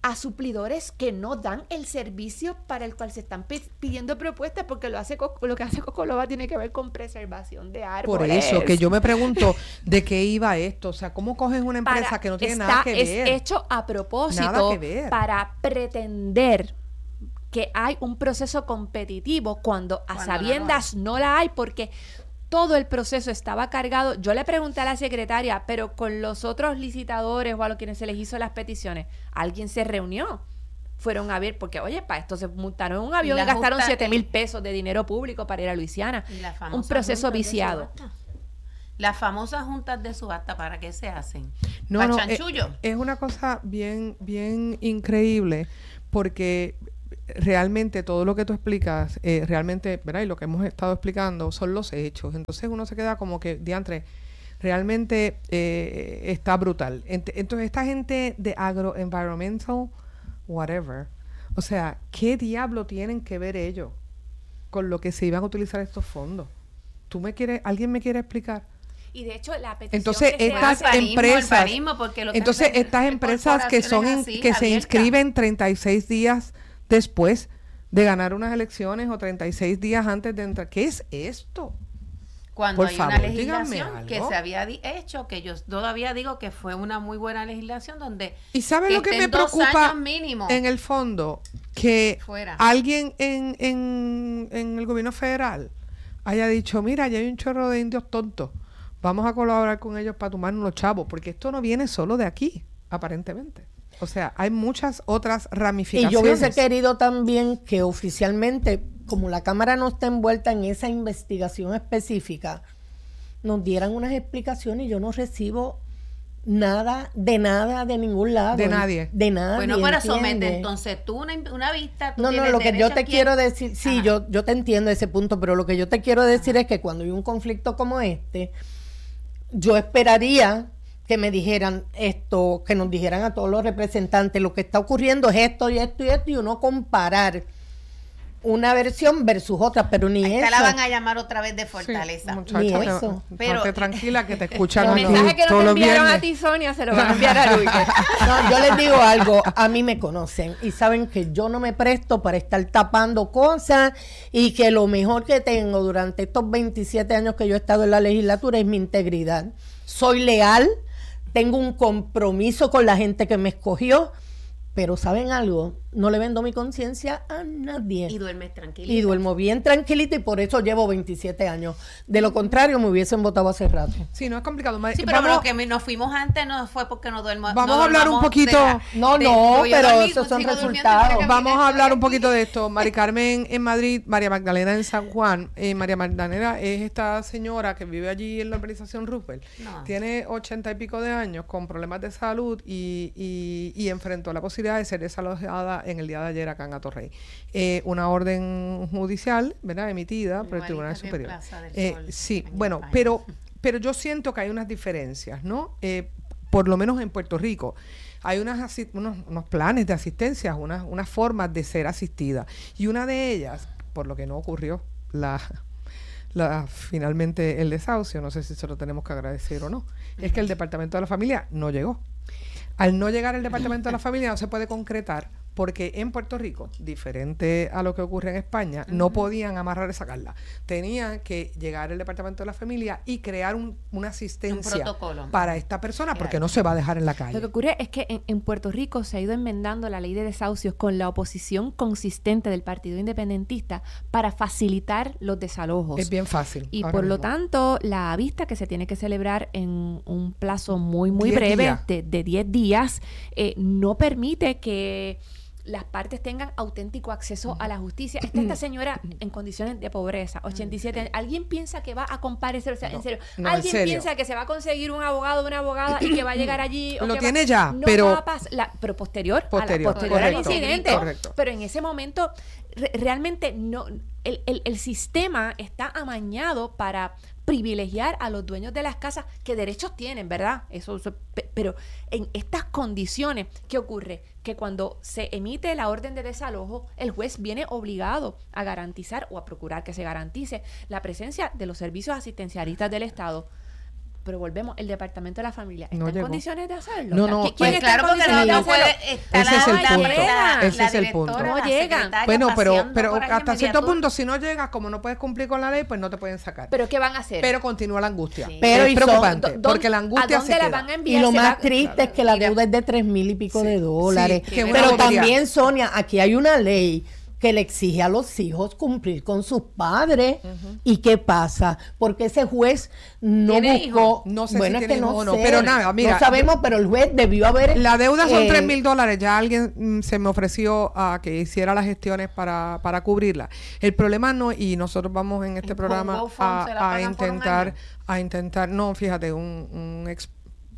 a suplidores que no dan el servicio para el cual se están pidiendo propuestas, porque lo que hace Cocoloba tiene que ver con preservación de árboles. Por eso, que yo me pregunto de qué iba esto. O sea, ¿cómo coges una empresa que no tiene nada que ver? Es hecho a propósito Nada que ver. para pretender que hay un proceso competitivo cuando a sabiendas no la hay, porque todo el proceso estaba cargado. Yo le pregunté a la secretaria, pero con los otros licitadores o a los quienes se les hizo las peticiones, ¿alguien se reunió? Fueron a ver, porque oye, para esto se montaron en un avión y gastaron 7,000 pesos de dinero público para ir a Luisiana. Un proceso viciado. Las famosas juntas de subasta, ¿para qué se hacen? No, ¿Para no, chanchullo? Es una cosa bien, bien increíble, porque realmente todo lo que tú explicas, realmente, ¿verdad? Y lo que hemos estado explicando son los hechos. Entonces uno se queda como que, diantre, realmente está brutal. Entonces esta gente de agroenvironmental, whatever, o sea, ¿qué diablo tienen que ver ellos con lo que se iban a utilizar estos fondos? ¿Alguien me quiere explicar? Y de hecho la petición entonces estas empresas que son que se inscriben 36 días después de ganar unas elecciones o 36 días antes de entrar. ¿Qué es esto? Cuando Por hay favor, una legislación díganme que algo. se había hecho, que yo todavía digo que fue una muy buena legislación donde ¿Y sabe lo que me estén 2 preocupa años mínimo en el fondo? Que fuera. alguien en el gobierno federal haya dicho, mira, ya hay un chorro de indios tontos, vamos a colaborar con ellos para tomarnos los chavos, porque esto no viene solo de aquí, aparentemente. O sea, hay muchas otras ramificaciones. Y yo hubiese querido también que oficialmente, como la Cámara no está envuelta en esa investigación específica, nos dieran unas explicaciones. Yo no recibo nada de ningún lado. De nadie. De nadie. Bueno, para ¿entiendes? somete entonces tú una vista. Tú No, tienes lo que yo derecho te aquí quiero decir, sí, yo te entiendo ese punto, pero lo que yo te quiero decir es que cuando hay un conflicto como este, yo esperaría que me dijeran esto, que nos dijeran a todos los representantes, lo que está ocurriendo es esto y esto y esto, y uno comparar una versión versus otra, pero ni Esta eso. la van a llamar otra vez de Fortaleza. Sí, muchacha, Ni eso. Pero tranquila que te escuchan El aquí mensaje que no todos te los enviaron viernes. a ti, Sonia, se lo van a enviar a Luis. No, yo les digo algo, a mí me conocen y saben que yo no me presto para estar tapando cosas y que lo mejor que tengo durante estos 27 años que yo he estado en la legislatura es mi integridad. Soy leal, tengo un compromiso con la gente que me escogió, pero ¿saben algo? No le vendo mi conciencia a nadie. Y duermes tranquilo. Y duermo bien tranquilita y por eso llevo 27 años. De lo contrario, me hubiesen votado hace rato. Sí, no es complicado. Sí, pero lo que nos fuimos antes no fue porque no duermo. Vamos a hablar un poquito. Pero esos son resultados. Vamos a hablar un poquito de esto. Mari Carmen en Madrid, María Magdalena en San Juan. María Magdalena es esta señora que vive allí en la urbanización Roosevelt. No. Tiene 80 y pico de años con problemas de salud y enfrentó la posibilidad de ser desalojada en el día de ayer acá en Atorrey. Una orden judicial, ¿verdad?, emitida por el Tribunal Superior. Sí, bueno, pero yo siento que hay unas diferencias, ¿no? Por lo menos en Puerto Rico. Hay unos planes de asistencia, unas formas de ser asistida. Y una de ellas, por lo que no ocurrió finalmente el desahucio, no sé si se lo tenemos que agradecer o no, es que el Departamento de la Familia no llegó. Al no llegar el Departamento de la Familia no se puede concretar porque en Puerto Rico, diferente a lo que ocurre en España, no podían amarrar y sacarla. Tenían que llegar el Departamento de la Familia y crear una asistencia para esta persona porque no se va a dejar en la calle. Lo que ocurre es que en Puerto Rico se ha ido enmendando la ley de desahucios con la oposición consistente del Partido Independentista para facilitar los desalojos. Es bien fácil. Y por lo tanto, la vista que se tiene que celebrar en un plazo muy breve de 10 días no permite que las partes tengan auténtico acceso a la justicia. Esta señora en condiciones de pobreza, 87 años. ¿Alguien piensa que va a comparecer? O sea, en serio. ¿Alguien piensa que se va a conseguir un abogado o una abogada y que va a llegar allí? Lo tiene ya, no pero... va a pasar, pero posterior correcto, al incidente. Correcto. Pero en ese momento, realmente no... El sistema está amañado para privilegiar a los dueños de las casas que derechos tienen, ¿verdad? Pero en estas condiciones, ¿qué ocurre? Que cuando se emite la orden de desalojo, el juez viene obligado a garantizar o a procurar que se garantice la presencia de los servicios asistencialistas del Estado. pero volvemos, el Departamento de la Familia, ¿está No en llegó. condiciones de hacerlo? No, no, ¿Quién pues, está en claro, porque condiciones de no hacerlo? puede estar Ese es el punto. Ese es el directora, punto. No la llegan. secretaria Bueno, pero paseando por ahí en hasta cierto Mediatur. punto, si no llegas, como no puedes cumplir con la ley, pues no te pueden sacar. ¿Pero qué van a hacer? Pero continúa la angustia. Sí. Pero es y son- preocupante, ¿Dó- porque la angustia ¿A dónde se la queda. van a enviar? Y lo Se más va- triste es que la Mira, deuda es de 3,000 y pico Sí. de dólares. Sí, qué Pero bueno que también, Sonia, aquí hay una ley que le exige a los hijos cumplir con sus padres. ¿Y qué pasa? Porque ese juez no ¿Tiene buscó... hijos? No sé si bueno, es tiene que hijos no o no, sé. pero nada, mira, no sabemos, pero el juez debió haber... La deuda son eh, $3,000. Ya alguien se me ofreció a que hiciera las gestiones para cubrirla. El problema no, y nosotros vamos en este ¿Y con programa GoFund se la pagan por un intentar, no, fíjate, un ex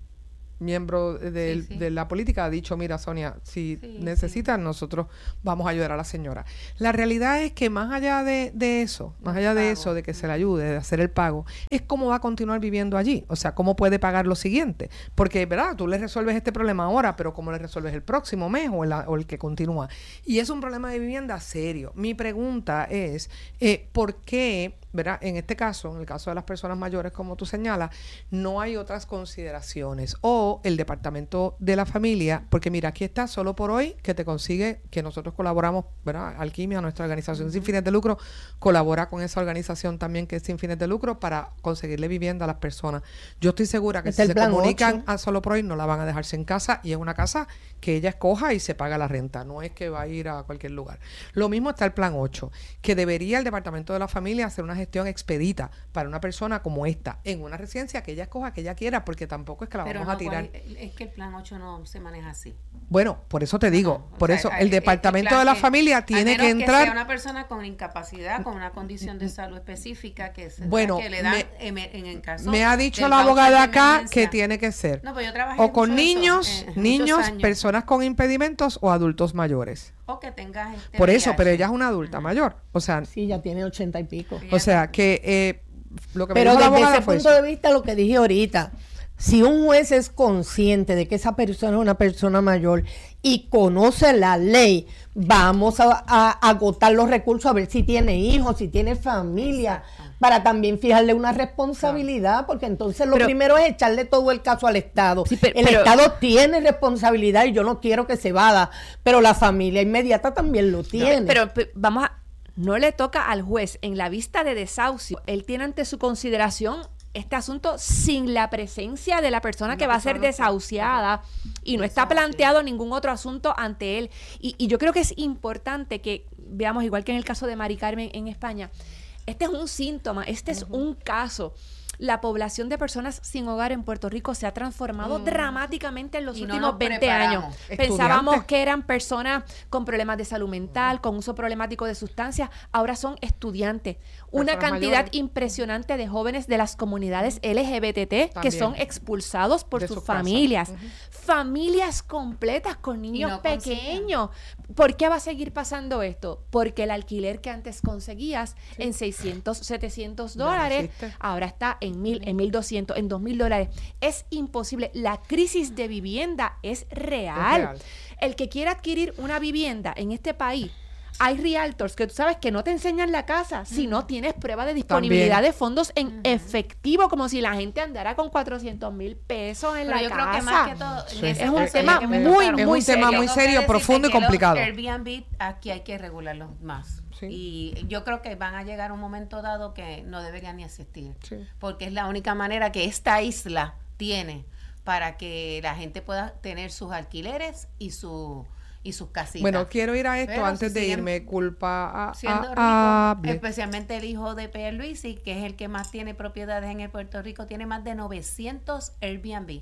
miembro de la política ha dicho, mira, Sonia, si necesitas, nosotros vamos a ayudar a la señora. La realidad es que más allá de eso, más allá de eso, de que se le ayude, de hacer el pago, es cómo va a continuar viviendo allí. O sea, cómo puede pagar lo siguiente. Porque, ¿verdad? Tú le resuelves este problema ahora, pero cómo le resuelves el próximo mes o el que continúa. Y es un problema de vivienda serio. Mi pregunta es, ¿por qué, ¿verdad? En este caso, en el caso de las personas mayores, como tú señalas, no hay otras consideraciones? O el Departamento de la Familia, porque mira, aquí está Solo por Hoy, que te consigue, que nosotros colaboramos, ¿verdad? Alquimia, nuestra organización sin fines de lucro, colabora con esa organización también que es sin fines de lucro para conseguirle vivienda a las personas. Yo estoy segura que Está si el se plan comunican 8. a Solo por Hoy, no la van a dejarse en casa, y es una casa que ella escoja y se paga la renta, no es que va a ir a cualquier lugar. Lo mismo está el plan 8, que debería el Departamento de la Familia hacer una gestión expedita para una persona como esta, en una residencia que ella escoja, que ella quiera, porque tampoco es que la Pero vamos a no, tirar. es que el plan 8 no se maneja así. Bueno, por eso te digo, O por sea, eso el Departamento plan de la que- Familia a tiene menos que entrar. sea una persona con incapacidad, con una condición de salud específica que se Bueno, que le dan en el caso Me ha dicho del la voucher abogada de acá emergencia. que tiene que ser No, pues yo trabajé o con mucho eso, niños, muchos niños, años. personas con impedimentos o adultos mayores. O que tengas Por eso, VIH. pero ella es una adulta mayor. O sea, Sí, ya tiene 80 y pico. o sea que lo que me Pero dijo la desde abogada ese fue punto eso. de vista, lo que dije ahorita, si un juez es consciente de que esa persona es una persona mayor y conoce la ley, vamos a agotar los recursos a ver si tiene hijos, si tiene familia, para también fijarle una responsabilidad, porque entonces lo Pero- primero es echarle todo el caso al Estado. Sí, pero- el pero- Estado tiene responsabilidad y yo no quiero que se vada, pero la familia inmediata también lo tiene. Pero vamos a... No le toca al juez en la vista de desahucio. Él tiene ante su consideración este asunto sin la presencia de la persona que va a ser desahuciada y no está planteado ningún otro asunto ante él. Y yo creo que es importante que veamos, igual que en el caso de Mari Carmen en España, este es un síntoma, este es un caso. La población de personas sin hogar en Puerto Rico se ha transformado dramáticamente en los Y no últimos nos 20 años. preparamos. Pensábamos Estudiantes. que eran personas con problemas de salud mental, con uso problemático de sustancias, ahora son estudiantes. Una Personas cantidad mayores. impresionante de jóvenes de las comunidades LGBT que También. son expulsados por De sus sus casas. familias. Familias completas con niños no pequeños. ¿Por qué va a seguir pasando esto? Porque el alquiler que antes conseguías en 600, 700 Ya no dólares, existe. ahora está en 1,000, en 1,200, en 2,000 dólares. Es imposible. La crisis de vivienda es real. real. El que quiera adquirir una vivienda en este país, hay realtors que tú sabes que no te enseñan la casa si no tienes prueba de disponibilidad También. de fondos en efectivo, como si la gente andara con 400,000 pesos en Pero la yo casa. creo que más que todo Sí. en ese Es un caso, tema ya que me muy, tocaron. es muy un tema serio. muy Tengo que serio, decirte profundo y que los complicado. Airbnb aquí hay que regularlos más. Sí. Y yo creo que van a llegar un momento dado que no deberían ni existir. Sí. Porque es la única manera que esta isla tiene para que la gente pueda tener sus alquileres y sus casitas. Bueno, quiero ir a esto Pero antes si de siguen irme. Culpa siendo rico, hable. especialmente el hijo de Pierluisi, que es el que más tiene propiedades en el Puerto Rico, tiene más de 900 Airbnb.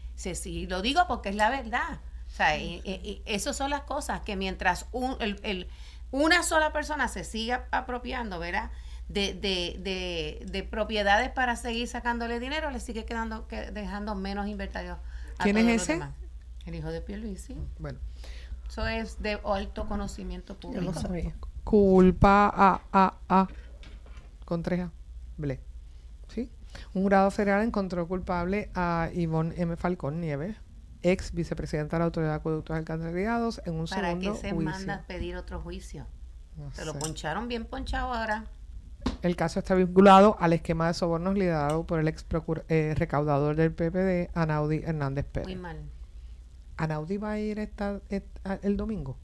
Sí, lo digo porque es la verdad. O sea, y esas son las cosas que mientras una sola persona se siga apropiando, ¿verdad? De propiedades para seguir sacándole dinero, le sigue dejando menos inventarios a ¿Quién todos es los ese? demás. El hijo de Pierluisi. Bueno, Eso es de alto conocimiento Yo público. no sabía. culpa a con 3 A. Ble. ¿Sí? Un jurado federal encontró culpable a Ivonne M. Falcón Nieves, ex vicepresidenta de la Autoridad de Acueductos Alcantarillados, en un ¿Para segundo qué se juicio. manda a pedir otro juicio? No Se lo sé. poncharon bien ponchado ahora. El caso está vinculado al esquema de sobornos liderado por el ex recaudador del PPD, Anaudi Hernández Pérez. Muy mal. ¿Anaudi va a ir el domingo?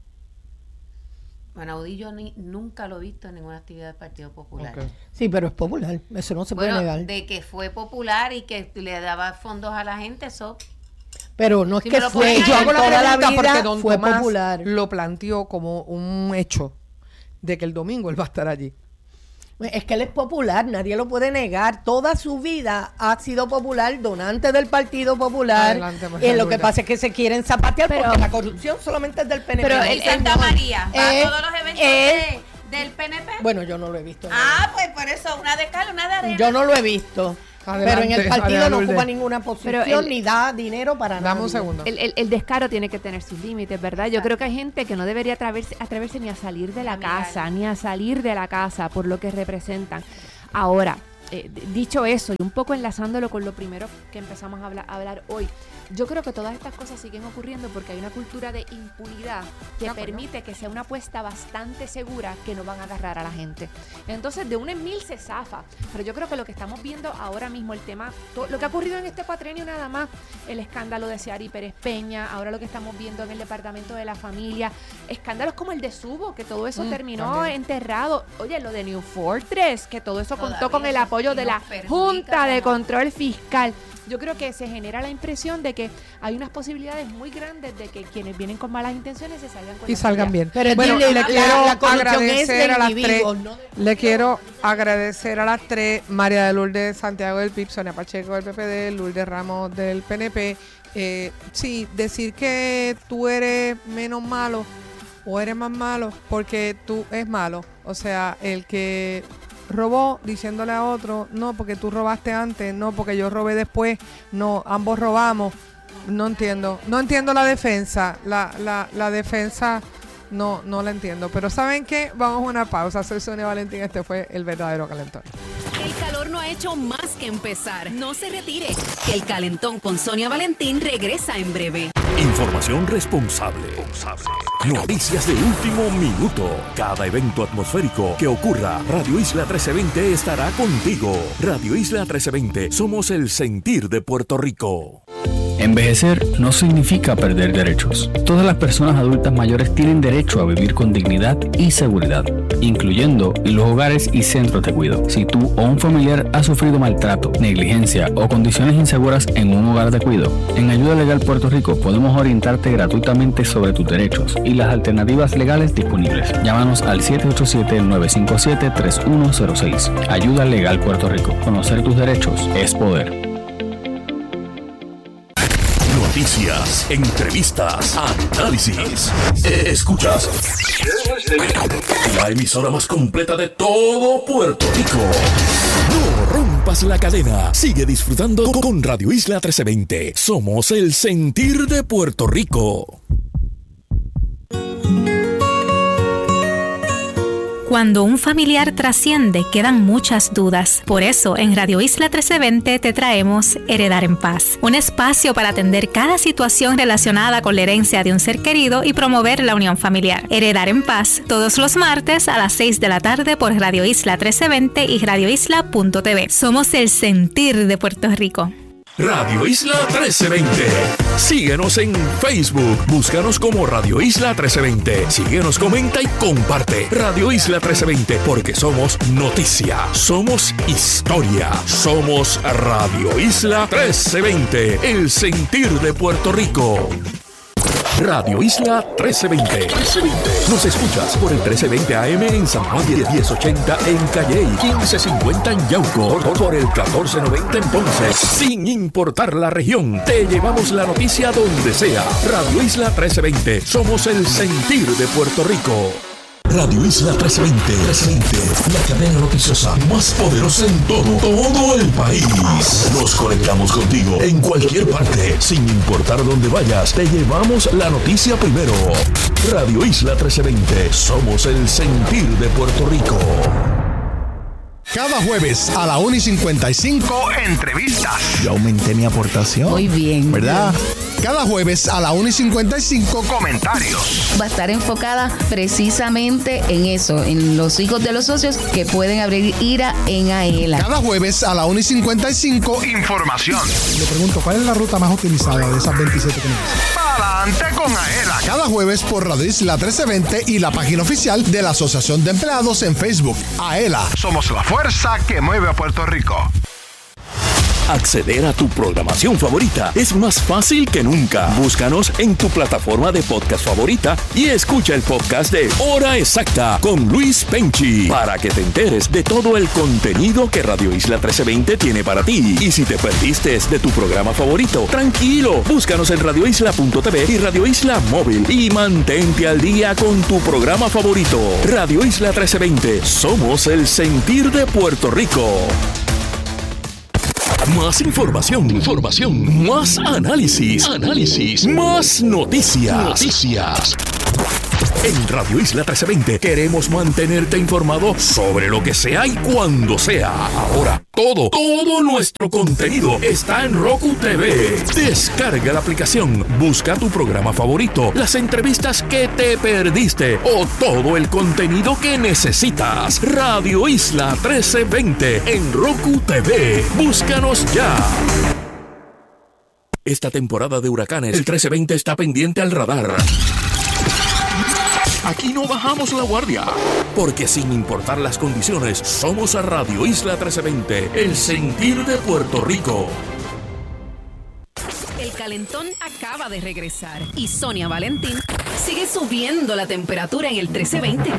Anaudi yo nunca lo he visto en ninguna actividad del Partido Popular. Okay. Sí, pero es popular, eso no se puede negar. De que fue popular y que le daba fondos a la gente, eso... Pero no es Si que me lo fue, ponen Yo hago la toda la pregunta porque vida Don fue Tomás popular. lo planteó como un hecho de que el domingo él va a estar allí. Es que él es popular, nadie lo puede negar. Toda su vida ha sido popular, donante del Partido Popular. Adelante, María Y lo que Lourdes. pasa es que se quieren zapatear Pero- porque la corrupción solamente es del PNP. Pero ¿Y Santa María? ¿Va a todos los eventos del PNP? Bueno, yo no lo he visto. Ah, pues por eso, una de cal, una de arena. Yo no lo he visto. Adelante, pero en el partido María no Lourdes. ocupa ninguna posición Pero ni da dinero para nada. Dame un segundo. El descaro tiene que tener sus límites, ¿verdad? Yo creo que hay gente que no debería atreverse ni a salir de la casa, ni a salir de la casa por lo que representan. Ahora, dicho eso, y un poco enlazándolo con lo primero que empezamos a hablar hoy, yo creo que todas estas cosas siguen ocurriendo porque hay una cultura de impunidad que permite que sea una apuesta bastante segura que no van a agarrar a la gente. Entonces, de una en mil se zafa. Pero yo creo que lo que estamos viendo ahora mismo, el tema, lo que ha ocurrido en este cuatrenio nada más, el escándalo de Seari Pérez Peña, ahora lo que estamos viendo en el Departamento de la Familia, escándalos como el de Subo, que todo eso terminó también. enterrado. Oye, lo de New Fortress, que todo eso contó Todavía con el eso apoyo de nos la perjudica Junta de como- Control Fiscal. Yo creo que se genera la impresión de que hay unas posibilidades muy grandes de que quienes vienen con malas intenciones se salgan con Y la salgan suya. bien. Pero Bueno, dile, le la quiero corrupción es agradecer de a las tres. individuos, no de- Le quiero agradecer a las tres: María de Lourdes Santiago del PIB, Sonia Pacheco del PPD, Lourdes Ramos del PNP. Sí, decir que tú eres menos malo o eres más malo porque tú es malo. O sea, el que robó diciéndole a otro, no, porque tú robaste antes, no, porque yo robé después, no, ambos robamos. No entiendo la defensa, la defensa no la entiendo, pero ¿saben qué? Vamos a una pausa. Soy Sonia Valentín, este fue El Verdadero Calentón. El calor no ha hecho más que empezar. No se retire. El Calentón con Sonia Valentín regresa en breve. Información responsable. Noticias de último minuto. Cada evento atmosférico que ocurra, Radio Isla 1320 estará contigo. Radio Isla 1320, somos el sentir de Puerto Rico. Envejecer no significa perder derechos. Todas las personas adultas mayores tienen derecho a vivir con dignidad y seguridad, incluyendo en los hogares y centros de cuidado. Si tú o un familiar ha sufrido maltrato, negligencia o condiciones inseguras en un hogar de cuidado, en Ayuda Legal Puerto Rico podemos orientarte gratuitamente sobre tus derechos y las alternativas legales disponibles. Llámanos al 787-957-3106. Ayuda Legal Puerto Rico. Conocer tus derechos es poder. Noticias, entrevistas, análisis. Escuchas la emisora más completa de todo Puerto Rico. No rompas la cadena. Sigue disfrutando con Radio Isla 1320. Somos el sentir de Puerto Rico. Cuando un familiar trasciende, quedan muchas dudas. Por eso, en Radio Isla 1320 te traemos Heredar en Paz, un espacio para atender cada situación relacionada con la herencia de un ser querido y promover la unión familiar. Heredar en Paz, todos los martes a las 6 de la tarde por Radio Isla 1320 y radioisla.tv. Somos el sentir de Puerto Rico. Radio Isla 1320. Síguenos en Facebook. Búscanos como Radio Isla 1320. Síguenos, comenta y comparte. Radio Isla 1320, porque somos noticia, somos historia, somos Radio Isla 1320, el sentir de Puerto Rico. Radio Isla 1320. Nos escuchas por el 1320 AM en San Juan, 1080 en Calley, 1550 en Yauco, por el 1490 en Ponce. Sin importar la región, te llevamos la noticia donde sea. Radio Isla 1320, somos el sentir de Puerto Rico. Radio Isla 1320, la cadena noticiosa más poderosa en todo el país. Nos conectamos contigo en cualquier parte, sin importar dónde vayas. Te llevamos la noticia primero. Radio Isla 1320, somos el sentir de Puerto Rico. Cada jueves a la 1:55, entrevistas. Yo aumenté mi aportación. Muy bien. ¿Verdad? Cada jueves a la 1:55. Comentarios. Va a estar enfocada precisamente en eso, en los hijos de los socios que pueden abrir IRA en AELA. Cada jueves a la 1:55. Información. Le pregunto, ¿cuál es la ruta más utilizada de esas 27 que me dicen? Adelante con AELA. Cada jueves por Radio Isla 1320 y la página oficial de la Asociación de Empleados en Facebook. AELA. Somos la fuerza que mueve a Puerto Rico. Acceder a tu programación favorita es más fácil que nunca. Búscanos en tu plataforma de podcast favorita y escucha el podcast de Hora Exacta con Luis Penchi para que te enteres de todo el contenido que Radio Isla 1320 tiene para ti. Y si te perdiste de tu programa favorito, tranquilo, búscanos en radioisla.tv y Radio Isla Móvil y mantente al día con tu programa favorito. Radio Isla 1320, somos el sentir de Puerto Rico. Más información, más análisis, más noticias. En Radio Isla 1320 queremos mantenerte informado sobre lo que sea y cuando sea. Ahora, todo nuestro contenido está en Roku TV. Descarga la aplicación, busca tu programa favorito, las entrevistas que te perdiste o todo el contenido que necesitas. Radio Isla 1320 en Roku TV. Búscanos ya. Esta temporada de huracanes, el 1320 está pendiente al radar. Aquí no bajamos la guardia, porque sin importar las condiciones, somos a Radio Isla 1320, el sentir de Puerto Rico. El calentón acaba de regresar y Sonia Valentín sigue subiendo la temperatura en el 1320.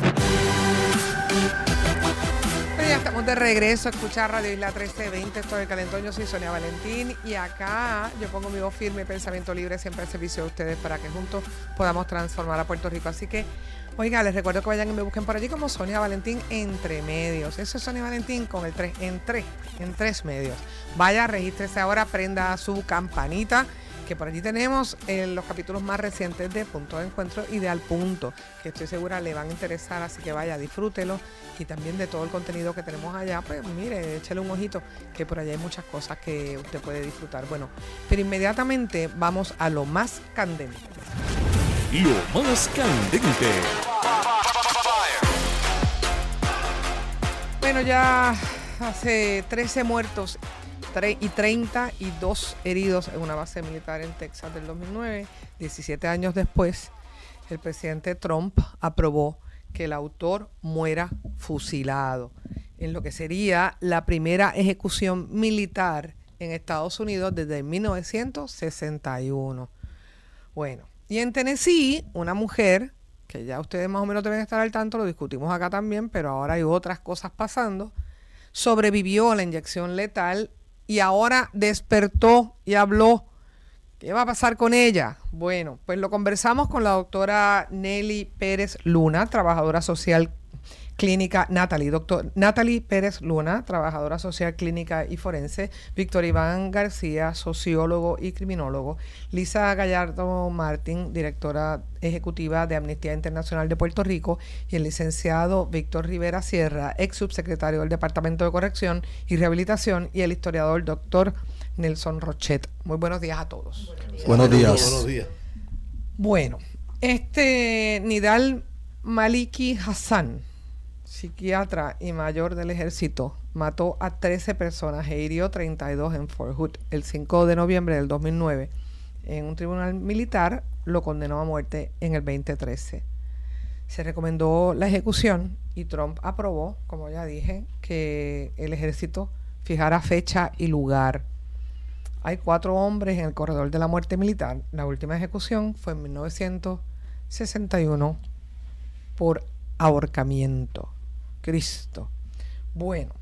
Ya estamos de regreso a escuchar Radio Isla 1320. Esto es El Calentón. Yo soy Sonia Valentín y acá yo pongo mi voz firme, pensamiento libre, siempre al servicio de ustedes para que juntos podamos transformar a Puerto Rico. Así que, oiga, les recuerdo que vayan y me busquen por allí como Sonia Valentín Entre Medios. Eso es Sonia Valentín con el 3 en 3 medios. Vaya, regístrese ahora, prenda su campanita, que por allí tenemos los capítulos más recientes de Punto de Encuentro y de Al Punto, que estoy segura le van a interesar, así que vaya, disfrútelo, y también de todo el contenido que tenemos allá, pues mire, échale un ojito, que por allá hay muchas cosas que usted puede disfrutar. Bueno, pero inmediatamente vamos a lo más candente. Lo más candente. Bueno, ya hace 13 muertos y 32 heridos en una base militar en Texas del 2009. 17 años después, el presidente Trump aprobó que el autor muera fusilado en lo que sería la primera ejecución militar en Estados Unidos desde 1961. Bueno, y en Tennessee, una mujer, que ya ustedes más o menos deben estar al tanto, lo discutimos acá también, pero ahora hay otras cosas pasando, sobrevivió a la inyección letal y ahora despertó y habló. ¿Qué va a pasar con ella? Bueno, pues lo conversamos con la doctora Nelly Pérez Luna, trabajadora social clínica, Natalie Pérez Luna, trabajadora social clínica y forense, Víctor Iván García, sociólogo y criminólogo, Lisa Gallardo Martín, directora ejecutiva de Amnistía Internacional de Puerto Rico, y el licenciado Víctor Rivera Sierra, ex subsecretario del Departamento de Corrección y Rehabilitación, y el historiador doctor Nelson Rochet. Muy buenos días a todos. Buenos días. Buenos días. Bueno, Nidal Maliki Hassan, psiquiatra y mayor del ejército, mató a 13 personas e hirió 32 en Fort Hood el 5 de noviembre del 2009. En un tribunal militar lo condenó a muerte en el 2013. Se recomendó la ejecución y Trump aprobó, como ya dije, que el ejército fijara fecha y lugar. Hay 4 hombres en el corredor de la muerte militar. La última ejecución fue en 1961 por ahorcamiento. Cristo. Bueno,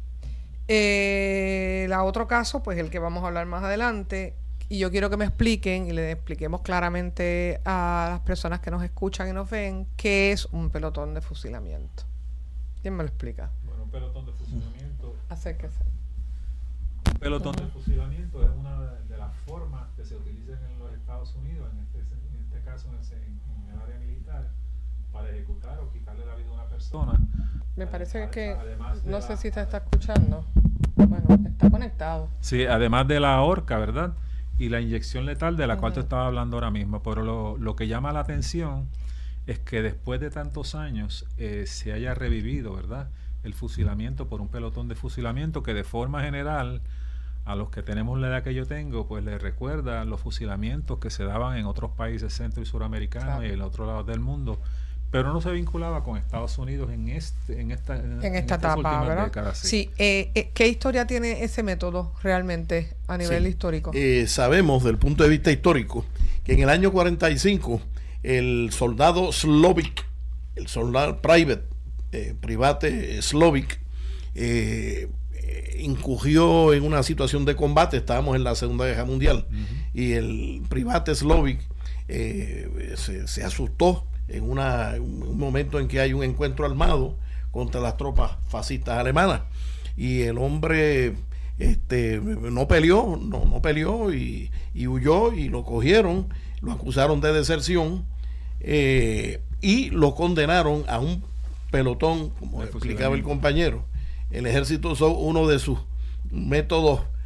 el otro caso, pues el que vamos a hablar más adelante, y yo quiero que me expliquen y le expliquemos claramente a las personas que nos escuchan y nos ven qué es un pelotón de fusilamiento. ¿Quién me lo explica? Bueno, un pelotón de fusilamiento. Acérquese. Un pelotón de fusilamiento es una de las formas que se utilizan en los Estados Unidos, en este caso en el área militar, para ejecutar o quitarle la vida a una persona. Me parece que no sé si se está escuchando. Bueno, está conectado. Sí, además de la horca, ¿verdad? y la inyección letal de la cual te estaba hablando ahora mismo. Pero lo que llama la atención es que después de tantos años se haya revivido, ¿verdad?, el fusilamiento por un pelotón de fusilamiento que de forma general a los que tenemos la edad que yo tengo, pues les recuerda los fusilamientos que se daban en otros países centro y suramericanos y en otros lados del mundo, pero no se vinculaba con Estados Unidos en esta etapa, ¿verdad? Décadas, sí. ¿Qué historia tiene ese método realmente a nivel histórico? Sabemos, desde el punto de vista histórico, que en el año 45 el soldado Slovik, el soldado private Slovik, incurrió en una situación de combate. Estábamos en la Segunda Guerra Mundial, y el private Slovik se asustó en un momento en que hay un encuentro armado contra las tropas fascistas alemanas, y el hombre no peleó y huyó, y lo cogieron, lo acusaron de deserción, y lo condenaron a un pelotón, como explicaba el compañero. El ejército usó uno de sus métodos